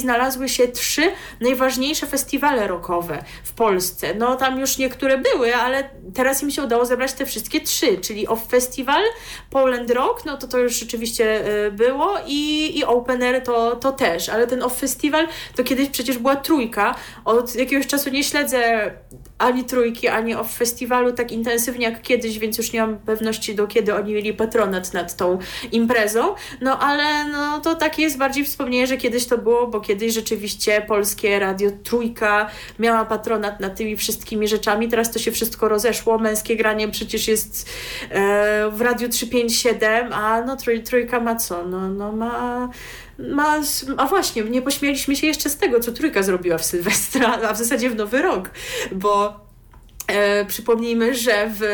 znalazły się trzy najważniejsze festiwale rockowe w Polsce. No tam już niektóre były, ale teraz im się udało zebrać te wszystkie trzy, czyli Off Festival, Poland Rock, no to to już rzeczywiście było i, i Open Air to, to też, ale ten Off Festival to kiedyś przecież była trójka. Od jakiegoś czasu nie śledzę ani trójki, ani Off Festiwalu tak intensywnie jak kiedyś, więc już nie mam pewności, do kiedy oni mieli patronat nad tą imprezą. No ale no, to takie jest bardziej wspomnienie, że kiedyś to było, bo kiedyś rzeczywiście Polskie Radio Trójka miała patronat nad tymi wszystkimi rzeczami. Teraz to się wszystko rozeszło. Męskie granie przecież jest e, w Radiu trzysta pięćdziesiąt siedem, a no trój, trójka ma co? No, no ma... Ma, a właśnie, nie pośmialiśmy się jeszcze z tego, co trójka zrobiła w Sylwestra, a w zasadzie w Nowy Rok, bo e, przypomnijmy, że w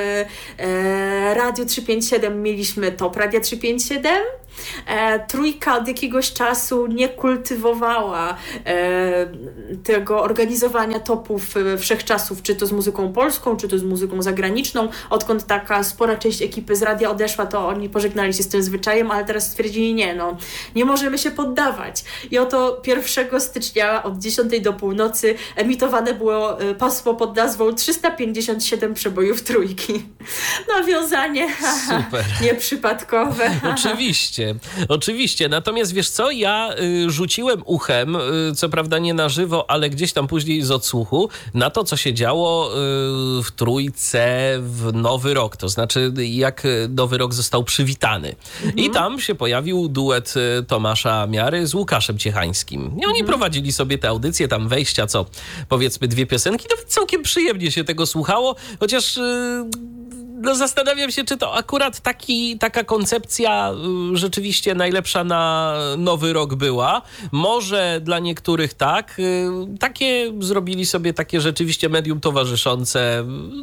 e, Radiu trzysta pięćdziesiąt siedem mieliśmy Top Radia trzysta pięćdziesiąt siedem, E, trójka od jakiegoś czasu nie kultywowała e, tego organizowania topów e, wszechczasów, czy to z muzyką polską, czy to z muzyką zagraniczną. Odkąd taka spora część ekipy z radia odeszła, to oni pożegnali się z tym zwyczajem, ale teraz stwierdzili, nie no, nie możemy się poddawać. I oto pierwszego stycznia od dziesiątej do północy emitowane było e, pasmo pod nazwą trzysta pięćdziesiąt siedem przebojów trójki. Nawiązanie super. Nieprzypadkowe. Oczywiście. Oczywiście, natomiast wiesz co, ja y, rzuciłem uchem, y, co prawda nie na żywo, ale gdzieś tam później z odsłuchu, na to, co się działo y, w Trójce w Nowy Rok, to znaczy jak Nowy Rok został przywitany. Mhm. I tam się pojawił duet y, Tomasza Miary z Łukaszem Ciechańskim. I oni mhm. prowadzili sobie te audycje, tam wejścia, co powiedzmy dwie piosenki, to całkiem przyjemnie się tego słuchało, chociaż... Y, No zastanawiam się, czy to akurat taki, taka koncepcja y, rzeczywiście najlepsza na Nowy Rok była. Może dla niektórych tak. Y, takie zrobili sobie takie rzeczywiście medium towarzyszące,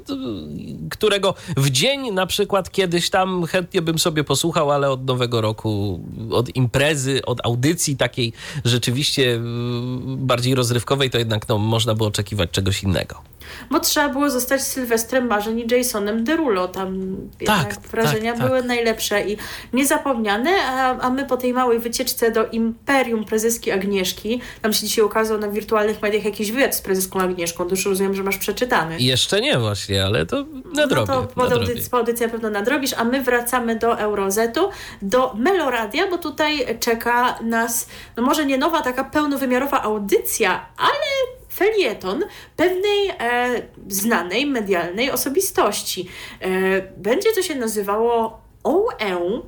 y, którego w dzień na przykład kiedyś tam chętnie bym sobie posłuchał, ale od Nowego Roku, od imprezy, od audycji takiej rzeczywiście y, bardziej rozrywkowej, to jednak no, można było oczekiwać czegoś innego. Bo trzeba było zostać Sylwestrem Marzeń i Jasonem Derulo. Tam tak, wrażenia tak, były tak. najlepsze i niezapomniane, a, a my po tej małej wycieczce do Imperium Prezeski Agnieszki, tam się dzisiaj ukazał na wirtualnych mediach jakiś wywiad z prezeską Agnieszką, to już rozumiem, że masz przeczytany. Jeszcze nie właśnie, ale to nadrobię. No to po audycji, po audycji na pewno nadrobisz, a my wracamy do Eurozetu, do Meloradia, bo tutaj czeka nas, no może nie nowa, taka pełnowymiarowa audycja, ale felieton pewnej e, znanej, medialnej osobistości. E, będzie to się nazywało O E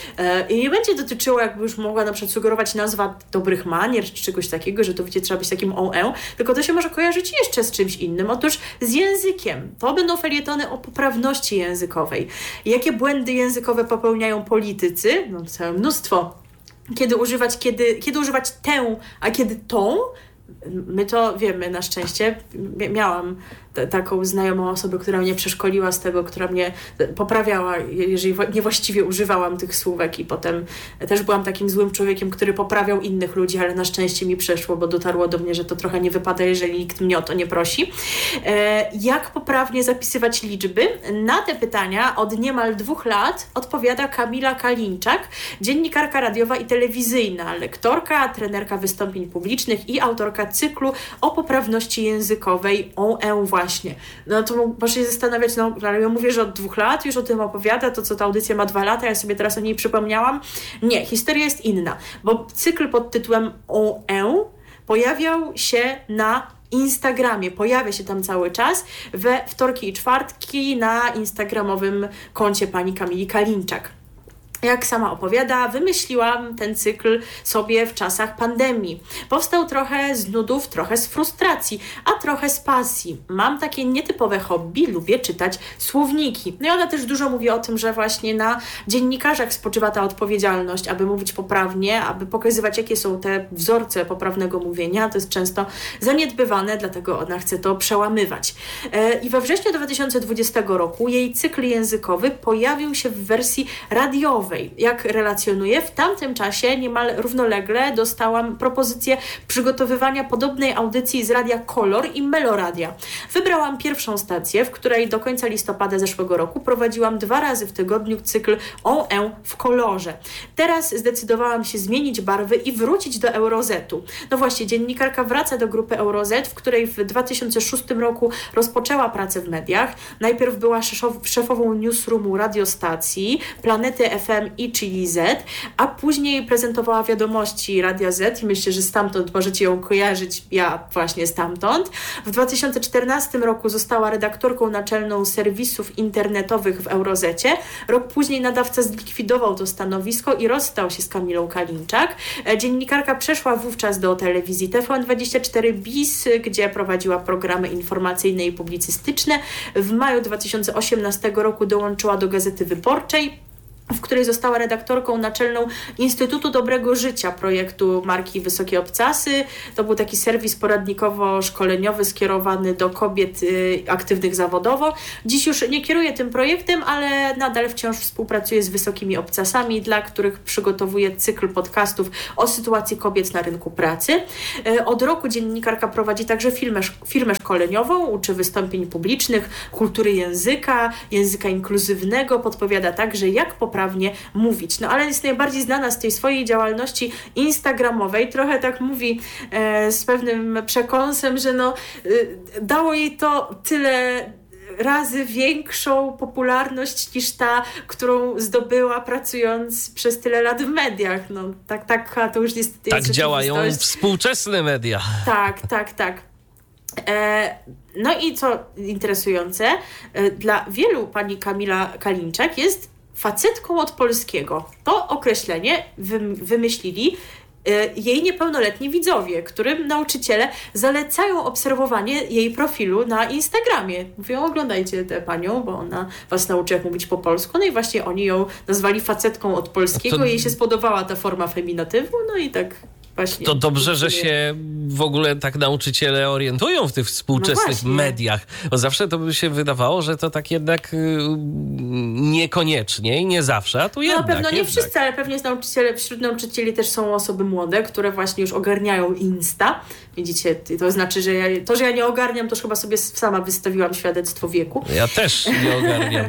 e, i nie będzie dotyczyło, jakby już mogła na przykład sugerować nazwa dobrych manier, czy czegoś takiego, że to wiecie, trzeba być takim O E, tylko to się może kojarzyć jeszcze z czymś innym. Otóż z językiem. To będą felietony o poprawności językowej. Jakie błędy językowe popełniają politycy? No całe mnóstwo. Kiedy używać, kiedy, kiedy używać tę, a kiedy tą? My to wiemy na szczęście. Miałam t- taką znajomą osobę, która mnie przeszkoliła z tego, która mnie poprawiała, jeżeli niewłaściwie używałam tych słówek i potem też byłam takim złym człowiekiem, który poprawiał innych ludzi, ale na szczęście mi przeszło, bo dotarło do mnie, że to trochę nie wypada, jeżeli nikt mnie o to nie prosi. E, jak poprawnie zapisywać liczby? Na te pytania od niemal dwóch lat odpowiada Kamila Kalinczak, dziennikarka radiowa i telewizyjna, lektorka, trenerka wystąpień publicznych i autorka cyklu o poprawności językowej O E właśnie. No to możesz się zastanawiać, no ale ja mówię, że od dwóch lat już o tym opowiada, to co ta audycja ma dwa lata, ja sobie teraz o niej przypomniałam. Nie, historia jest inna, bo cykl pod tytułem O E pojawiał się na Instagramie, pojawia się tam cały czas we wtorki i czwartki na instagramowym koncie pani Kamili Kalinczak. Jak sama opowiada, wymyśliłam ten cykl sobie w czasach pandemii. Powstał trochę z nudów, trochę z frustracji, a trochę z pasji. Mam takie nietypowe hobby, lubię czytać słowniki. No i ona też dużo mówi o tym, że właśnie na dziennikarzach spoczywa ta odpowiedzialność, aby mówić poprawnie, aby pokazywać, jakie są te wzorce poprawnego mówienia. To jest często zaniedbywane, dlatego ona chce to przełamywać. I we wrześniu dwa tysiące dwudziestego roku jej cykl językowy pojawił się w wersji radiowej. radiowej. Jak relacjonuję, w tamtym czasie niemal równolegle dostałam propozycję przygotowywania podobnej audycji z Radia Kolor i Meloradia. Wybrałam pierwszą stację, w której do końca listopada zeszłego roku prowadziłam dwa razy w tygodniu cykl O E w kolorze. Teraz zdecydowałam się zmienić barwy i wrócić do Eurozetu. No właśnie, dziennikarka wraca do grupy Eurozet, w której w dwa tysiące szóstym roku rozpoczęła pracę w mediach. Najpierw była szefową newsroomu radiostacji Planety F M i Chili Z, a później prezentowała wiadomości Radia Z i myślę, że stamtąd możecie ją kojarzyć, ja właśnie stamtąd. W dwa tysiące czternastym roku została redaktorką naczelną serwisów internetowych w Eurozecie. Rok później nadawca zlikwidował to stanowisko i rozstał się z Kamilą Kalinczak. Dziennikarka przeszła wówczas do telewizji T V N dwadzieścia cztery bis, gdzie prowadziła programy informacyjne i publicystyczne. W maju dwa tysiące osiemnastego roku dołączyła do Gazety Wyborczej, w której została redaktorką naczelną Instytutu Dobrego Życia, projektu marki Wysokie Obcasy. To był taki serwis poradnikowo-szkoleniowy skierowany do kobiet y, aktywnych zawodowo. Dziś już nie kieruje tym projektem, ale nadal wciąż współpracuje z Wysokimi Obcasami, dla których przygotowuje cykl podcastów o sytuacji kobiet na rynku pracy. Y, od roku dziennikarka prowadzi także firmę, firmę szkoleniową, uczy wystąpień publicznych, kultury języka, języka inkluzywnego, podpowiada także, jak poprawnie mówić. No ale jest najbardziej znana z tej swojej działalności instagramowej. Trochę tak mówi e, z pewnym przekąsem, że no e, dało jej to tyle razy większą popularność niż ta, którą zdobyła pracując przez tyle lat w mediach. No tak, tak, to już jest Tak działają współczesne media. Tak, tak, tak. E, no i co interesujące, e, dla wielu pani Kamila Kalinczak jest facetką od polskiego. To określenie wymyślili jej niepełnoletni widzowie, którym nauczyciele zalecają obserwowanie jej profilu na Instagramie. Mówią, oglądajcie tę panią, bo ona was nauczy, jak mówić po polsku. No i właśnie oni ją nazwali facetką od polskiego. To... Jej się spodobała ta forma feminatywu, no i tak właśnie. To dobrze, że się w ogóle tak nauczyciele orientują w tych współczesnych no mediach. Bo zawsze to by się wydawało, że to tak jednak niekoniecznie i nie zawsze, a tu jednak. No na pewno nie jednak. wszyscy, ale pewnie nauczyciele, wśród nauczycieli też są osoby młode, które właśnie już ogarniają Insta. Widzicie, to znaczy, że ja, to, że ja nie ogarniam, to już chyba sobie sama wystawiłam świadectwo wieku. Ja też nie ogarniam.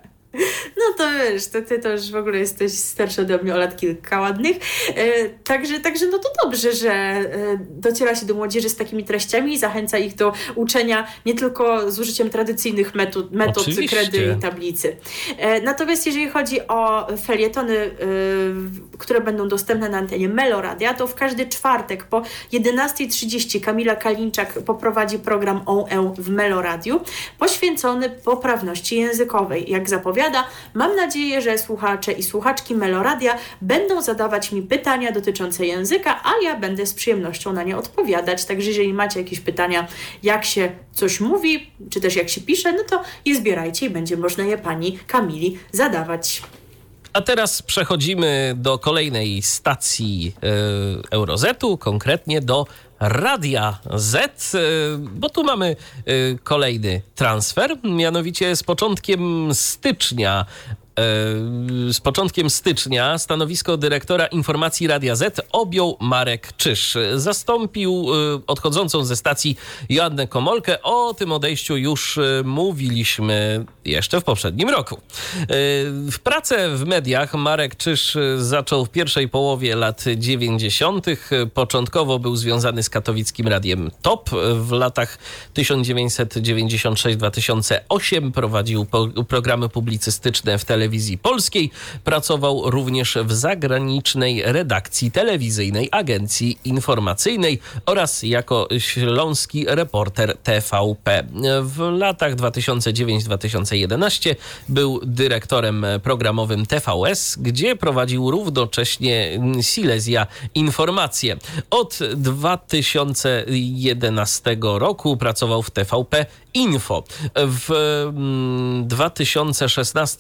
No to wiesz, to ty to już w ogóle jesteś starszy ode mnie o lat kilka ładnych. E, także, także no to dobrze, że e, dociera się do młodzieży z takimi treściami i zachęca ich do uczenia nie tylko z użyciem tradycyjnych metod, metod kredy i tablicy. E, natomiast jeżeli chodzi o felietony, e, które będą dostępne na antenie Meloradia, to w każdy czwartek po jedenasta trzydzieści Kamila Kalinczak poprowadzi program O E w Meloradiu, poświęcony poprawności językowej. Jak zapowiada, mam nadzieję, że słuchacze i słuchaczki Meloradia będą zadawać mi pytania dotyczące języka, a ja będę z przyjemnością na nie odpowiadać. Także jeżeli macie jakieś pytania, jak się coś mówi, czy też jak się pisze, no to je zbierajcie i będzie można je pani Kamili zadawać. A teraz przechodzimy do kolejnej stacji yy, Eurozetu, konkretnie do Radia Z, bo tu mamy kolejny transfer, mianowicie z początkiem stycznia Z początkiem stycznia stanowisko dyrektora informacji Radia Z objął Marek Czyż. Zastąpił odchodzącą ze stacji Joannę Komolkę. O tym odejściu już mówiliśmy jeszcze w poprzednim roku. W pracę w mediach Marek Czyż zaczął w pierwszej połowie lat dziewięćdziesiątych. Początkowo był związany z katowickim radiem Top. W latach tysiąc dziewięćset dziewięćdziesiąt sześć do dwa tysiące osiem prowadził po- programy publicystyczne w telewizji polskiej. Pracował również w zagranicznej redakcji telewizyjnej Agencji Informacyjnej oraz jako śląski reporter T V P. W latach dwa tysiące dziewiąty do dwa tysiące jedenastego był dyrektorem programowym T V S, gdzie prowadził równocześnie Silesia Informacje. Od dwa tysiące jedenastego roku pracował w T V P Info. W dwa tysiące szesnastym roku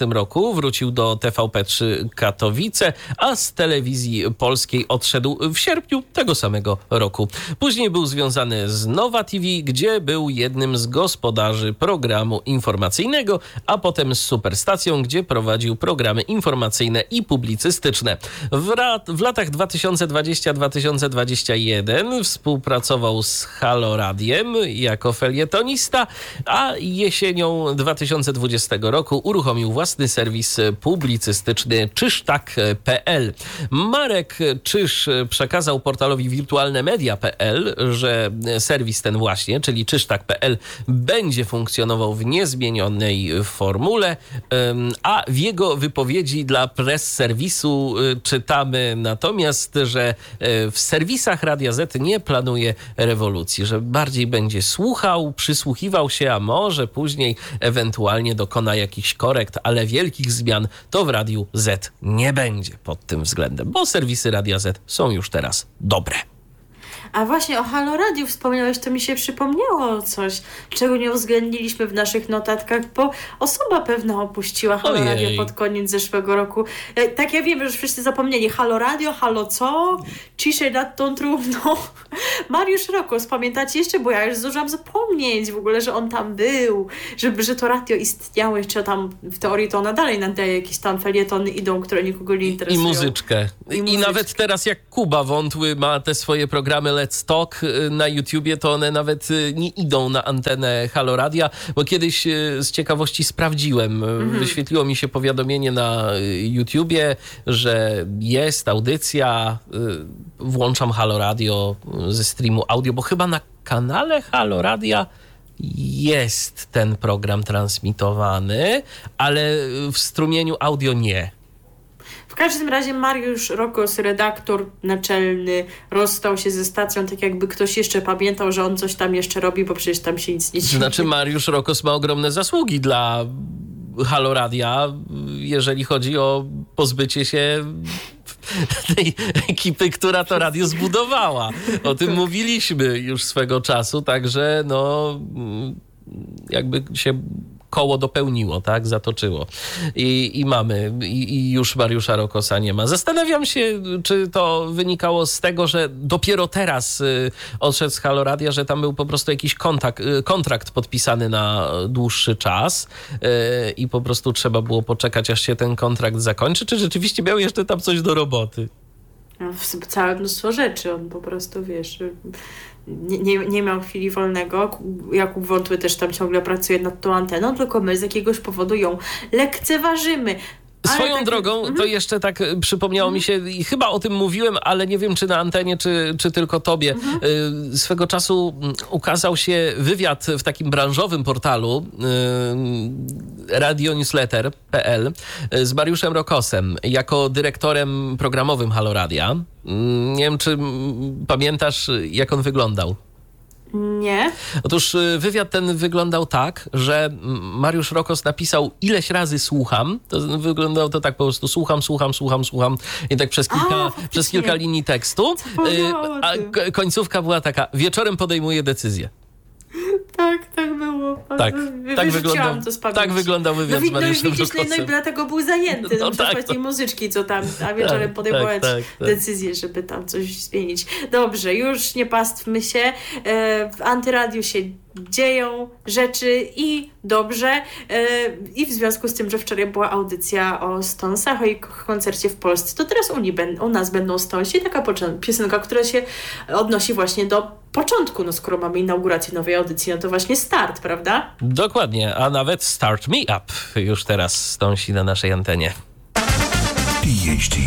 roku wrócił do T V P trzy Katowice, a z Telewizji Polskiej odszedł w sierpniu tego samego roku. Później był związany z Nowa T V, gdzie był jednym z gospodarzy programu informacyjnego, a potem z Superstacją, gdzie prowadził programy informacyjne i publicystyczne. W, ra- w latach dwa tysiące dwudziestym do dwa tysiące dwudziestego pierwszego współpracował z Halo Radiem jako felietonista, a jesienią dwa tysiące dwudziestego roku uruchomił własny serwis publicystyczny czysztak kropka p l. Marek Czyż przekazał portalowi wirtualne media kropka p l, że serwis ten właśnie, czyli czysztak kropka p l, będzie funkcjonował w niezmienionej formule, a w jego wypowiedzi dla press serwisu czytamy natomiast, że w serwisach Radia Z nie planuje rewolucji, że bardziej będzie słuchał, przysłuchiwał się, a może później ewentualnie dokona jakichś korekt, ale wielkich zmian to w Radiu Z nie będzie pod tym względem, bo serwisy Radia Z są już teraz dobre. A właśnie o Halo Radiu wspomniałeś, to mi się przypomniało coś, czego nie uwzględniliśmy w naszych notatkach, bo osoba pewna opuściła Halo Ojej. Radio pod koniec zeszłego roku. E, Tak ja wiem, że już wszyscy zapomnieli. Halo Radio, halo co? Ciszej nad tą trumną. Mariusz Rokos, pamiętacie jeszcze? Bo ja już zdążyłam zapomnieć w ogóle, że on tam był, że, że to radio istniało jeszcze tam, w teorii to ona dalej nadaje, jakieś tam felietony idą, które nikogo nie I interesują. muzyczkę. I I muzyczkę. nawet teraz jak Kuba Wątły ma te swoje programy Let's Talk y, na YouTubie, to one nawet y, nie idą na antenę Halo Radia, bo kiedyś y, z ciekawości sprawdziłem. Mhm. Wyświetliło mi się powiadomienie na y, YouTubie, że jest audycja, y, włączam Halo Radio y, ze streamu audio, bo chyba na kanale Halo Radia jest ten program transmitowany, ale w strumieniu audio nie. W każdym razie Mariusz Rokos, redaktor naczelny, rozstał się ze stacją, tak jakby ktoś jeszcze pamiętał, że on coś tam jeszcze robi, bo przecież tam się nic nie dzieje. Znaczy Mariusz Rokos ma ogromne zasługi dla Halo Radia, jeżeli chodzi o pozbycie się tej ekipy, która to radio zbudowała. O tym mówiliśmy już swego czasu, także no jakby się koło dopełniło, tak? Zatoczyło. I, i mamy, i, i już Mariusza Rokosa nie ma. Zastanawiam się, czy to wynikało z tego, że dopiero teraz y, odszedł z Halo Radia, że tam był po prostu jakiś kontakt, y, kontrakt podpisany na dłuższy czas y, i po prostu trzeba było poczekać, aż się ten kontrakt zakończy, czy rzeczywiście miał jeszcze tam coś do roboty? W całe mnóstwo rzeczy. On po prostu, wiesz, nie, nie, nie miał chwili wolnego. Jakub Wątły też tam ciągle pracuje nad tą anteną, tylko my z jakiegoś powodu ją lekceważymy. Ale Swoją tak, drogą, mhm. to jeszcze tak przypomniało mi się, i chyba o tym mówiłem, ale nie wiem, czy na antenie, czy, czy tylko tobie. Mhm. Y, swego czasu ukazał się wywiad w takim branżowym portalu y, radio newsletter kropka p l z Mariuszem Rokosem jako dyrektorem programowym Halo Radia. Y, nie wiem, czy pamiętasz, jak on wyglądał? Nie. Otóż wywiad ten wyglądał tak, że Mariusz Rokos napisał ileś razy słucham. To wyglądało to tak po prostu słucham, słucham, słucham, słucham i tak przez kilka, A, przez kilka linii tekstu. Zapomniałam A o tym. k- końcówka była taka, wieczorem podejmuję decyzję. Tak, tak było. Tak, Wy- tak wyrzuciłam wyglądał- to z pamięci. tak wyglądał wywiad no, z Mariuszem no, i widzisz, no, no i Rokosem. dlatego był zajęty. No No, tak, tak, tej no. muzyczki, co tam, a wieczorem Tak, podejmować tak, tak, tak. decyzję, żeby tam coś zmienić. Dobrze, już nie pastwmy się. E, w Antyradiu się dzieją rzeczy i dobrze. E, I w związku z tym, że wczoraj była audycja o Stonesach, o ich koncercie w Polsce, to teraz u, nie ben, u nas będą Stonesi. Taka począ- piosenka, która się odnosi właśnie do początku. No skoro mamy inaugurację nowej audycji, no to właśnie start, prawda? Dokładnie, a nawet Start Me Up już teraz stąsi na naszej antenie. Jeśli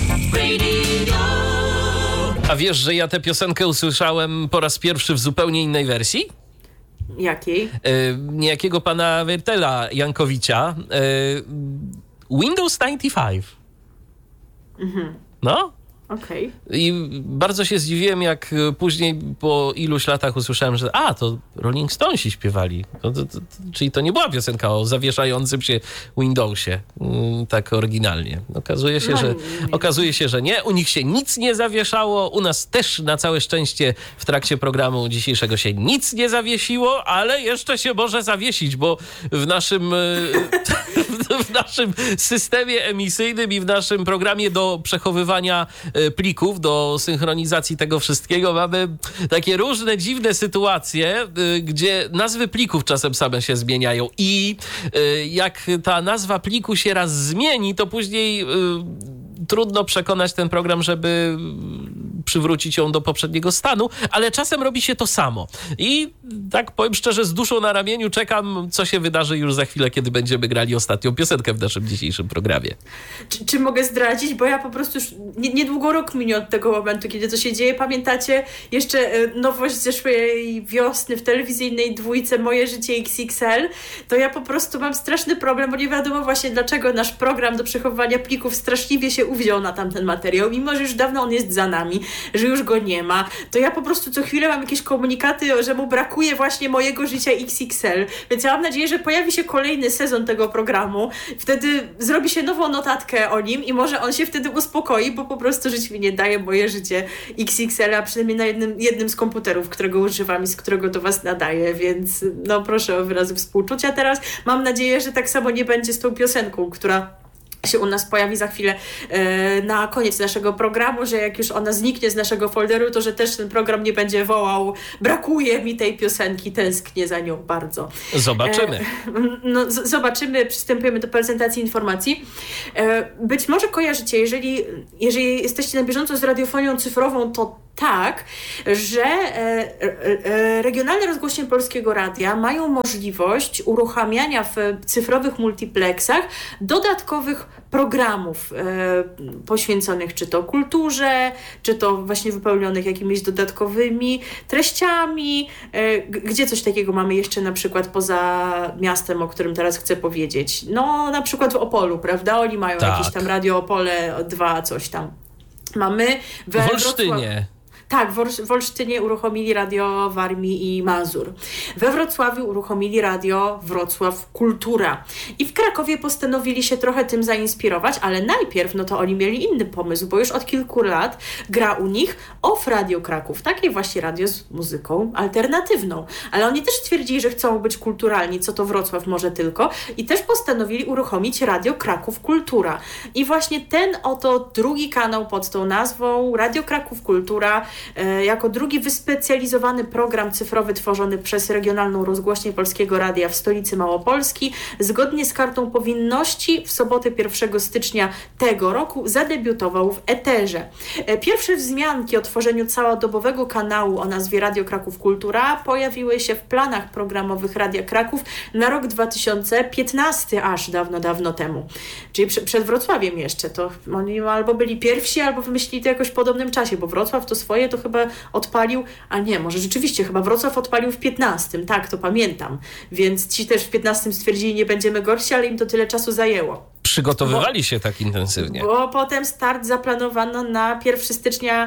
A wiesz, że ja tę piosenkę usłyszałem po raz pierwszy w zupełnie innej wersji? Jakiej? Yy, niejakiego pana Wertela Jankowicza. Yy, Windows dziewięćdziesiąt pięć. Mhm. No? Okej. I bardzo się zdziwiłem, jak później po iluś latach usłyszałem, że a, to Rolling Stonesi śpiewali. To, to, to, czyli to nie była piosenka o zawieszającym się Windowsie. Mm, tak oryginalnie. Okazuje się, No że, nie. okazuje się, że nie. U nich się nic nie zawieszało. U nas też na całe szczęście w trakcie programu dzisiejszego się nic nie zawiesiło, ale jeszcze się może zawiesić, bo w naszym, w naszym systemie emisyjnym i w naszym programie do przechowywania plików, do synchronizacji tego wszystkiego mamy takie różne dziwne sytuacje, gdzie nazwy plików czasem same się zmieniają i jak ta nazwa pliku się raz zmieni, to później trudno przekonać ten program, żeby przywrócić ją do poprzedniego stanu, ale czasem robi się to samo. I tak powiem szczerze, z duszą na ramieniu czekam, co się wydarzy już za chwilę, kiedy będziemy grali ostatnią piosenkę w naszym dzisiejszym programie. Czy, czy mogę zdradzić? Bo ja po prostu już nie, niedługo rok minie od tego momentu, kiedy to się dzieje. Pamiętacie jeszcze nowość z zeszłej wiosny w telewizyjnej dwójce Moje życie X X L? To ja po prostu mam straszny problem, bo nie wiadomo właśnie dlaczego nasz program do przechowywania plików straszliwie się uwziął na tamten materiał, mimo że już dawno on jest za nami, że już go nie ma, to ja po prostu co chwilę mam jakieś komunikaty, że mu brakuje właśnie Mojego życia X X L, więc ja mam nadzieję, że pojawi się kolejny sezon tego programu, wtedy zrobi się nową notatkę o nim i może on się wtedy uspokoi, bo po prostu żyć mi nie daje Moje życie X X L, a przynajmniej na jednym, jednym z komputerów, którego używam i z którego do was nadaję, więc no proszę o wyrazy współczucia teraz. Mam nadzieję, że tak samo nie będzie z tą piosenką, która się u nas pojawi za chwilę e, na koniec naszego programu, że jak już ona zniknie z naszego folderu, to że też ten program nie będzie wołał brakuje mi tej piosenki, tęsknię za nią bardzo. Zobaczymy. E, no, z- zobaczymy, przystępujemy do prezentacji informacji. E, być może kojarzycie, jeżeli, jeżeli jesteście na bieżąco z radiofonią cyfrową, to tak, że e, e, regionalne rozgłośnie Polskiego Radia mają możliwość uruchamiania w cyfrowych multiplexach dodatkowych programów e, poświęconych czy to kulturze, czy to właśnie wypełnionych jakimiś dodatkowymi treściami. E, g- gdzie coś takiego mamy jeszcze na przykład poza miastem, o którym teraz chcę powiedzieć? No na przykład w Opolu, prawda? Oni mają Tak. jakieś tam Radio Opole dwa, coś tam. Mamy we W Olsztynie. Tak, w, Ol- w Olsztynie uruchomili radio Warmii i Mazur. We Wrocławiu uruchomili radio Wrocław Kultura. I w Krakowie postanowili się trochę tym zainspirować, ale najpierw no to oni mieli inny pomysł, bo już od kilku lat gra u nich Off Radio Kraków. Takie właśnie radio z muzyką alternatywną. Ale oni też stwierdzili, że chcą być kulturalni, co to Wrocław może tylko. I też postanowili uruchomić Radio Kraków Kultura. I właśnie ten oto drugi kanał pod tą nazwą Radio Kraków Kultura jako drugi wyspecjalizowany program cyfrowy tworzony przez Regionalną Rozgłośnię Polskiego Radia w stolicy Małopolski, zgodnie z kartą powinności w sobotę pierwszego stycznia tego roku zadebiutował w eterze. Pierwsze wzmianki o tworzeniu całodobowego kanału o nazwie Radio Kraków Kultura pojawiły się w planach programowych Radia Kraków na rok dwa tysiące piętnasty, aż dawno, dawno temu. Czyli przy, przed Wrocławiem jeszcze. To oni albo byli pierwsi, albo wymyślili to jakoś w podobnym czasie, bo Wrocław to swoje to chyba odpalił, a nie, może rzeczywiście, chyba Wrocław odpalił w piętnastym, tak, to pamiętam. Więc ci też w piętnastym stwierdzili, nie będziemy gorsi, ale im to tyle czasu zajęło. Przygotowywali bo, się tak intensywnie. Bo potem start zaplanowano na pierwszego stycznia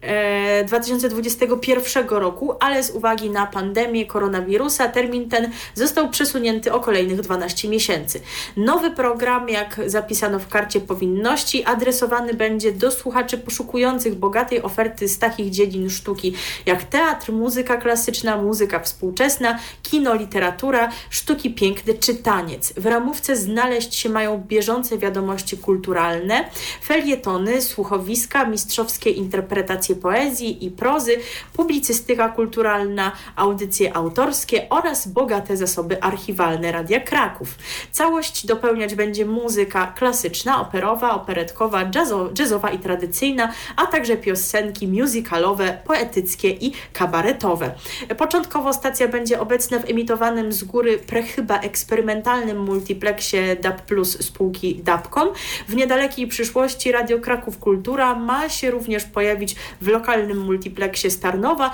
e, dwa tysiące dwudziestego pierwszego roku, ale z uwagi na pandemię koronawirusa termin ten został przesunięty o kolejnych dwanaście miesięcy. Nowy program, jak zapisano w karcie powinności, adresowany będzie do słuchaczy poszukujących bogatej oferty z takich dziedzin sztuki jak teatr, muzyka klasyczna, muzyka współczesna, kino, literatura, sztuki piękne czy taniec. W ramówce znaleźć się mają bieżące wiadomości kulturalne, felietony, słuchowiska, mistrzowskie interpretacje poezji i prozy, publicystyka kulturalna, audycje autorskie oraz bogate zasoby archiwalne Radia Kraków. Całość dopełniać będzie muzyka klasyczna, operowa, operetkowa, jazzo, jazzowa i tradycyjna, a także piosenki musicalowe, poetyckie i kabaretowe. Początkowo stacja będzie obecna w emitowanym z góry prechyba eksperymentalnym multiplexie D A B plus spółki Dapcom. W niedalekiej przyszłości Radio Kraków Kultura ma się również pojawić w lokalnym multiplexie Starnowa,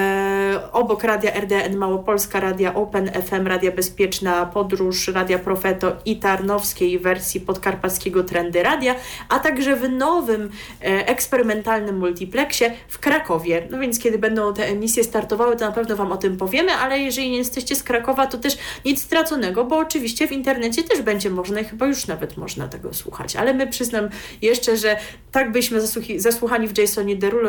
e, obok Radia R D N Małopolska, Radia Open F M, Radia Bezpieczna Podróż, Radia Profeto i tarnowskiej wersji podkarpackiego Trendy Radia, a także w nowym e, eksperymentalnym multiplexie w Krakowie. No więc kiedy będą te emisje startowały, to na pewno Wam o tym powiemy, ale jeżeli nie jesteście z Krakowa, to też nic straconego, bo oczywiście w internecie też będzie można i chyba już nawet można tego słuchać. Ale my przyznam jeszcze, że tak byliśmy zasłuchi- zasłuchani w Jasonie Derulo,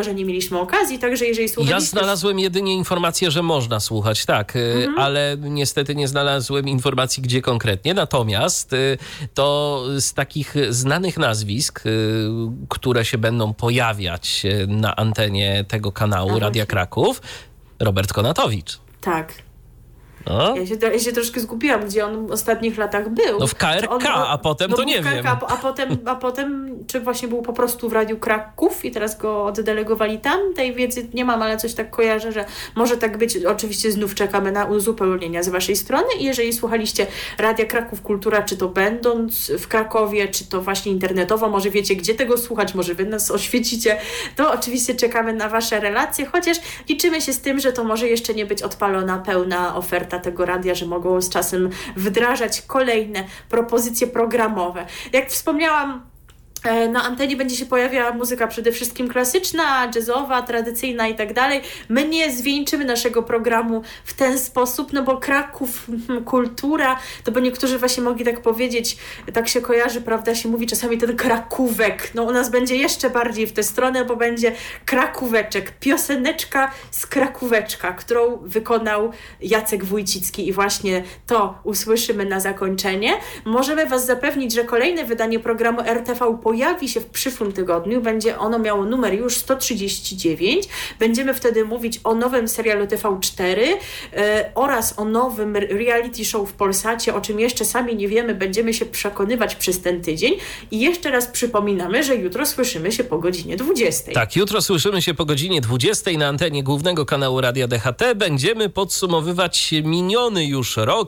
dlatego, że nie mieliśmy okazji, także jeżeli słuchaliście... Ja znalazłem jedynie informację, że można słuchać, tak, mhm. ale niestety nie znalazłem informacji, gdzie konkretnie. Natomiast to z takich znanych nazwisk, które się będą pojawiać na antenie tego kanału A, Radia Kraków, Robert Konatowicz. Tak. No. Ja, się, ja się troszkę zgubiłam, gdzie on w ostatnich latach był. No w K R K, on, a potem no to nie K R K, wiem. A, a, potem, a potem, czy właśnie był po prostu w Radiu Kraków i teraz go oddelegowali tam? Tej wiedzy nie mam, ale coś tak kojarzę, że może tak być. Oczywiście znów czekamy na uzupełnienia z waszej strony i jeżeli słuchaliście Radia Kraków Kultura, czy to będąc w Krakowie, czy to właśnie internetowo, może wiecie, gdzie tego słuchać, może wy nas oświecicie, to oczywiście czekamy na wasze relacje, chociaż liczymy się z tym, że to może jeszcze nie być odpalona pełna oferta tego radia, że mogą z czasem wdrażać kolejne propozycje programowe. Jak wspomniałam, na antenie będzie się pojawiała muzyka przede wszystkim klasyczna, jazzowa, tradycyjna i tak dalej. My nie zwieńczymy naszego programu w ten sposób, no bo Kraków, kultura, to bo niektórzy właśnie mogli tak powiedzieć, tak się kojarzy, prawda, się mówi czasami ten krakówek. No u nas będzie jeszcze bardziej w tę stronę, bo będzie krakóweczek, pioseneczka z krakóweczka, którą wykonał Jacek Wójcicki i właśnie to usłyszymy na zakończenie. Możemy was zapewnić, że kolejne wydanie programu R T V pojawi się w przyszłym tygodniu. Będzie ono miało numer już sto trzydzieści dziewięć. Będziemy wtedy mówić o nowym serialu T V cztery e, oraz o nowym reality show w Polsacie, o czym jeszcze sami nie wiemy. Będziemy się przekonywać przez ten tydzień. I jeszcze raz przypominamy, że jutro słyszymy się po godzinie dwudziestej. Tak, jutro słyszymy się po godzinie dwudziestej na antenie głównego kanału Radia D H T. Będziemy podsumowywać miniony już rok,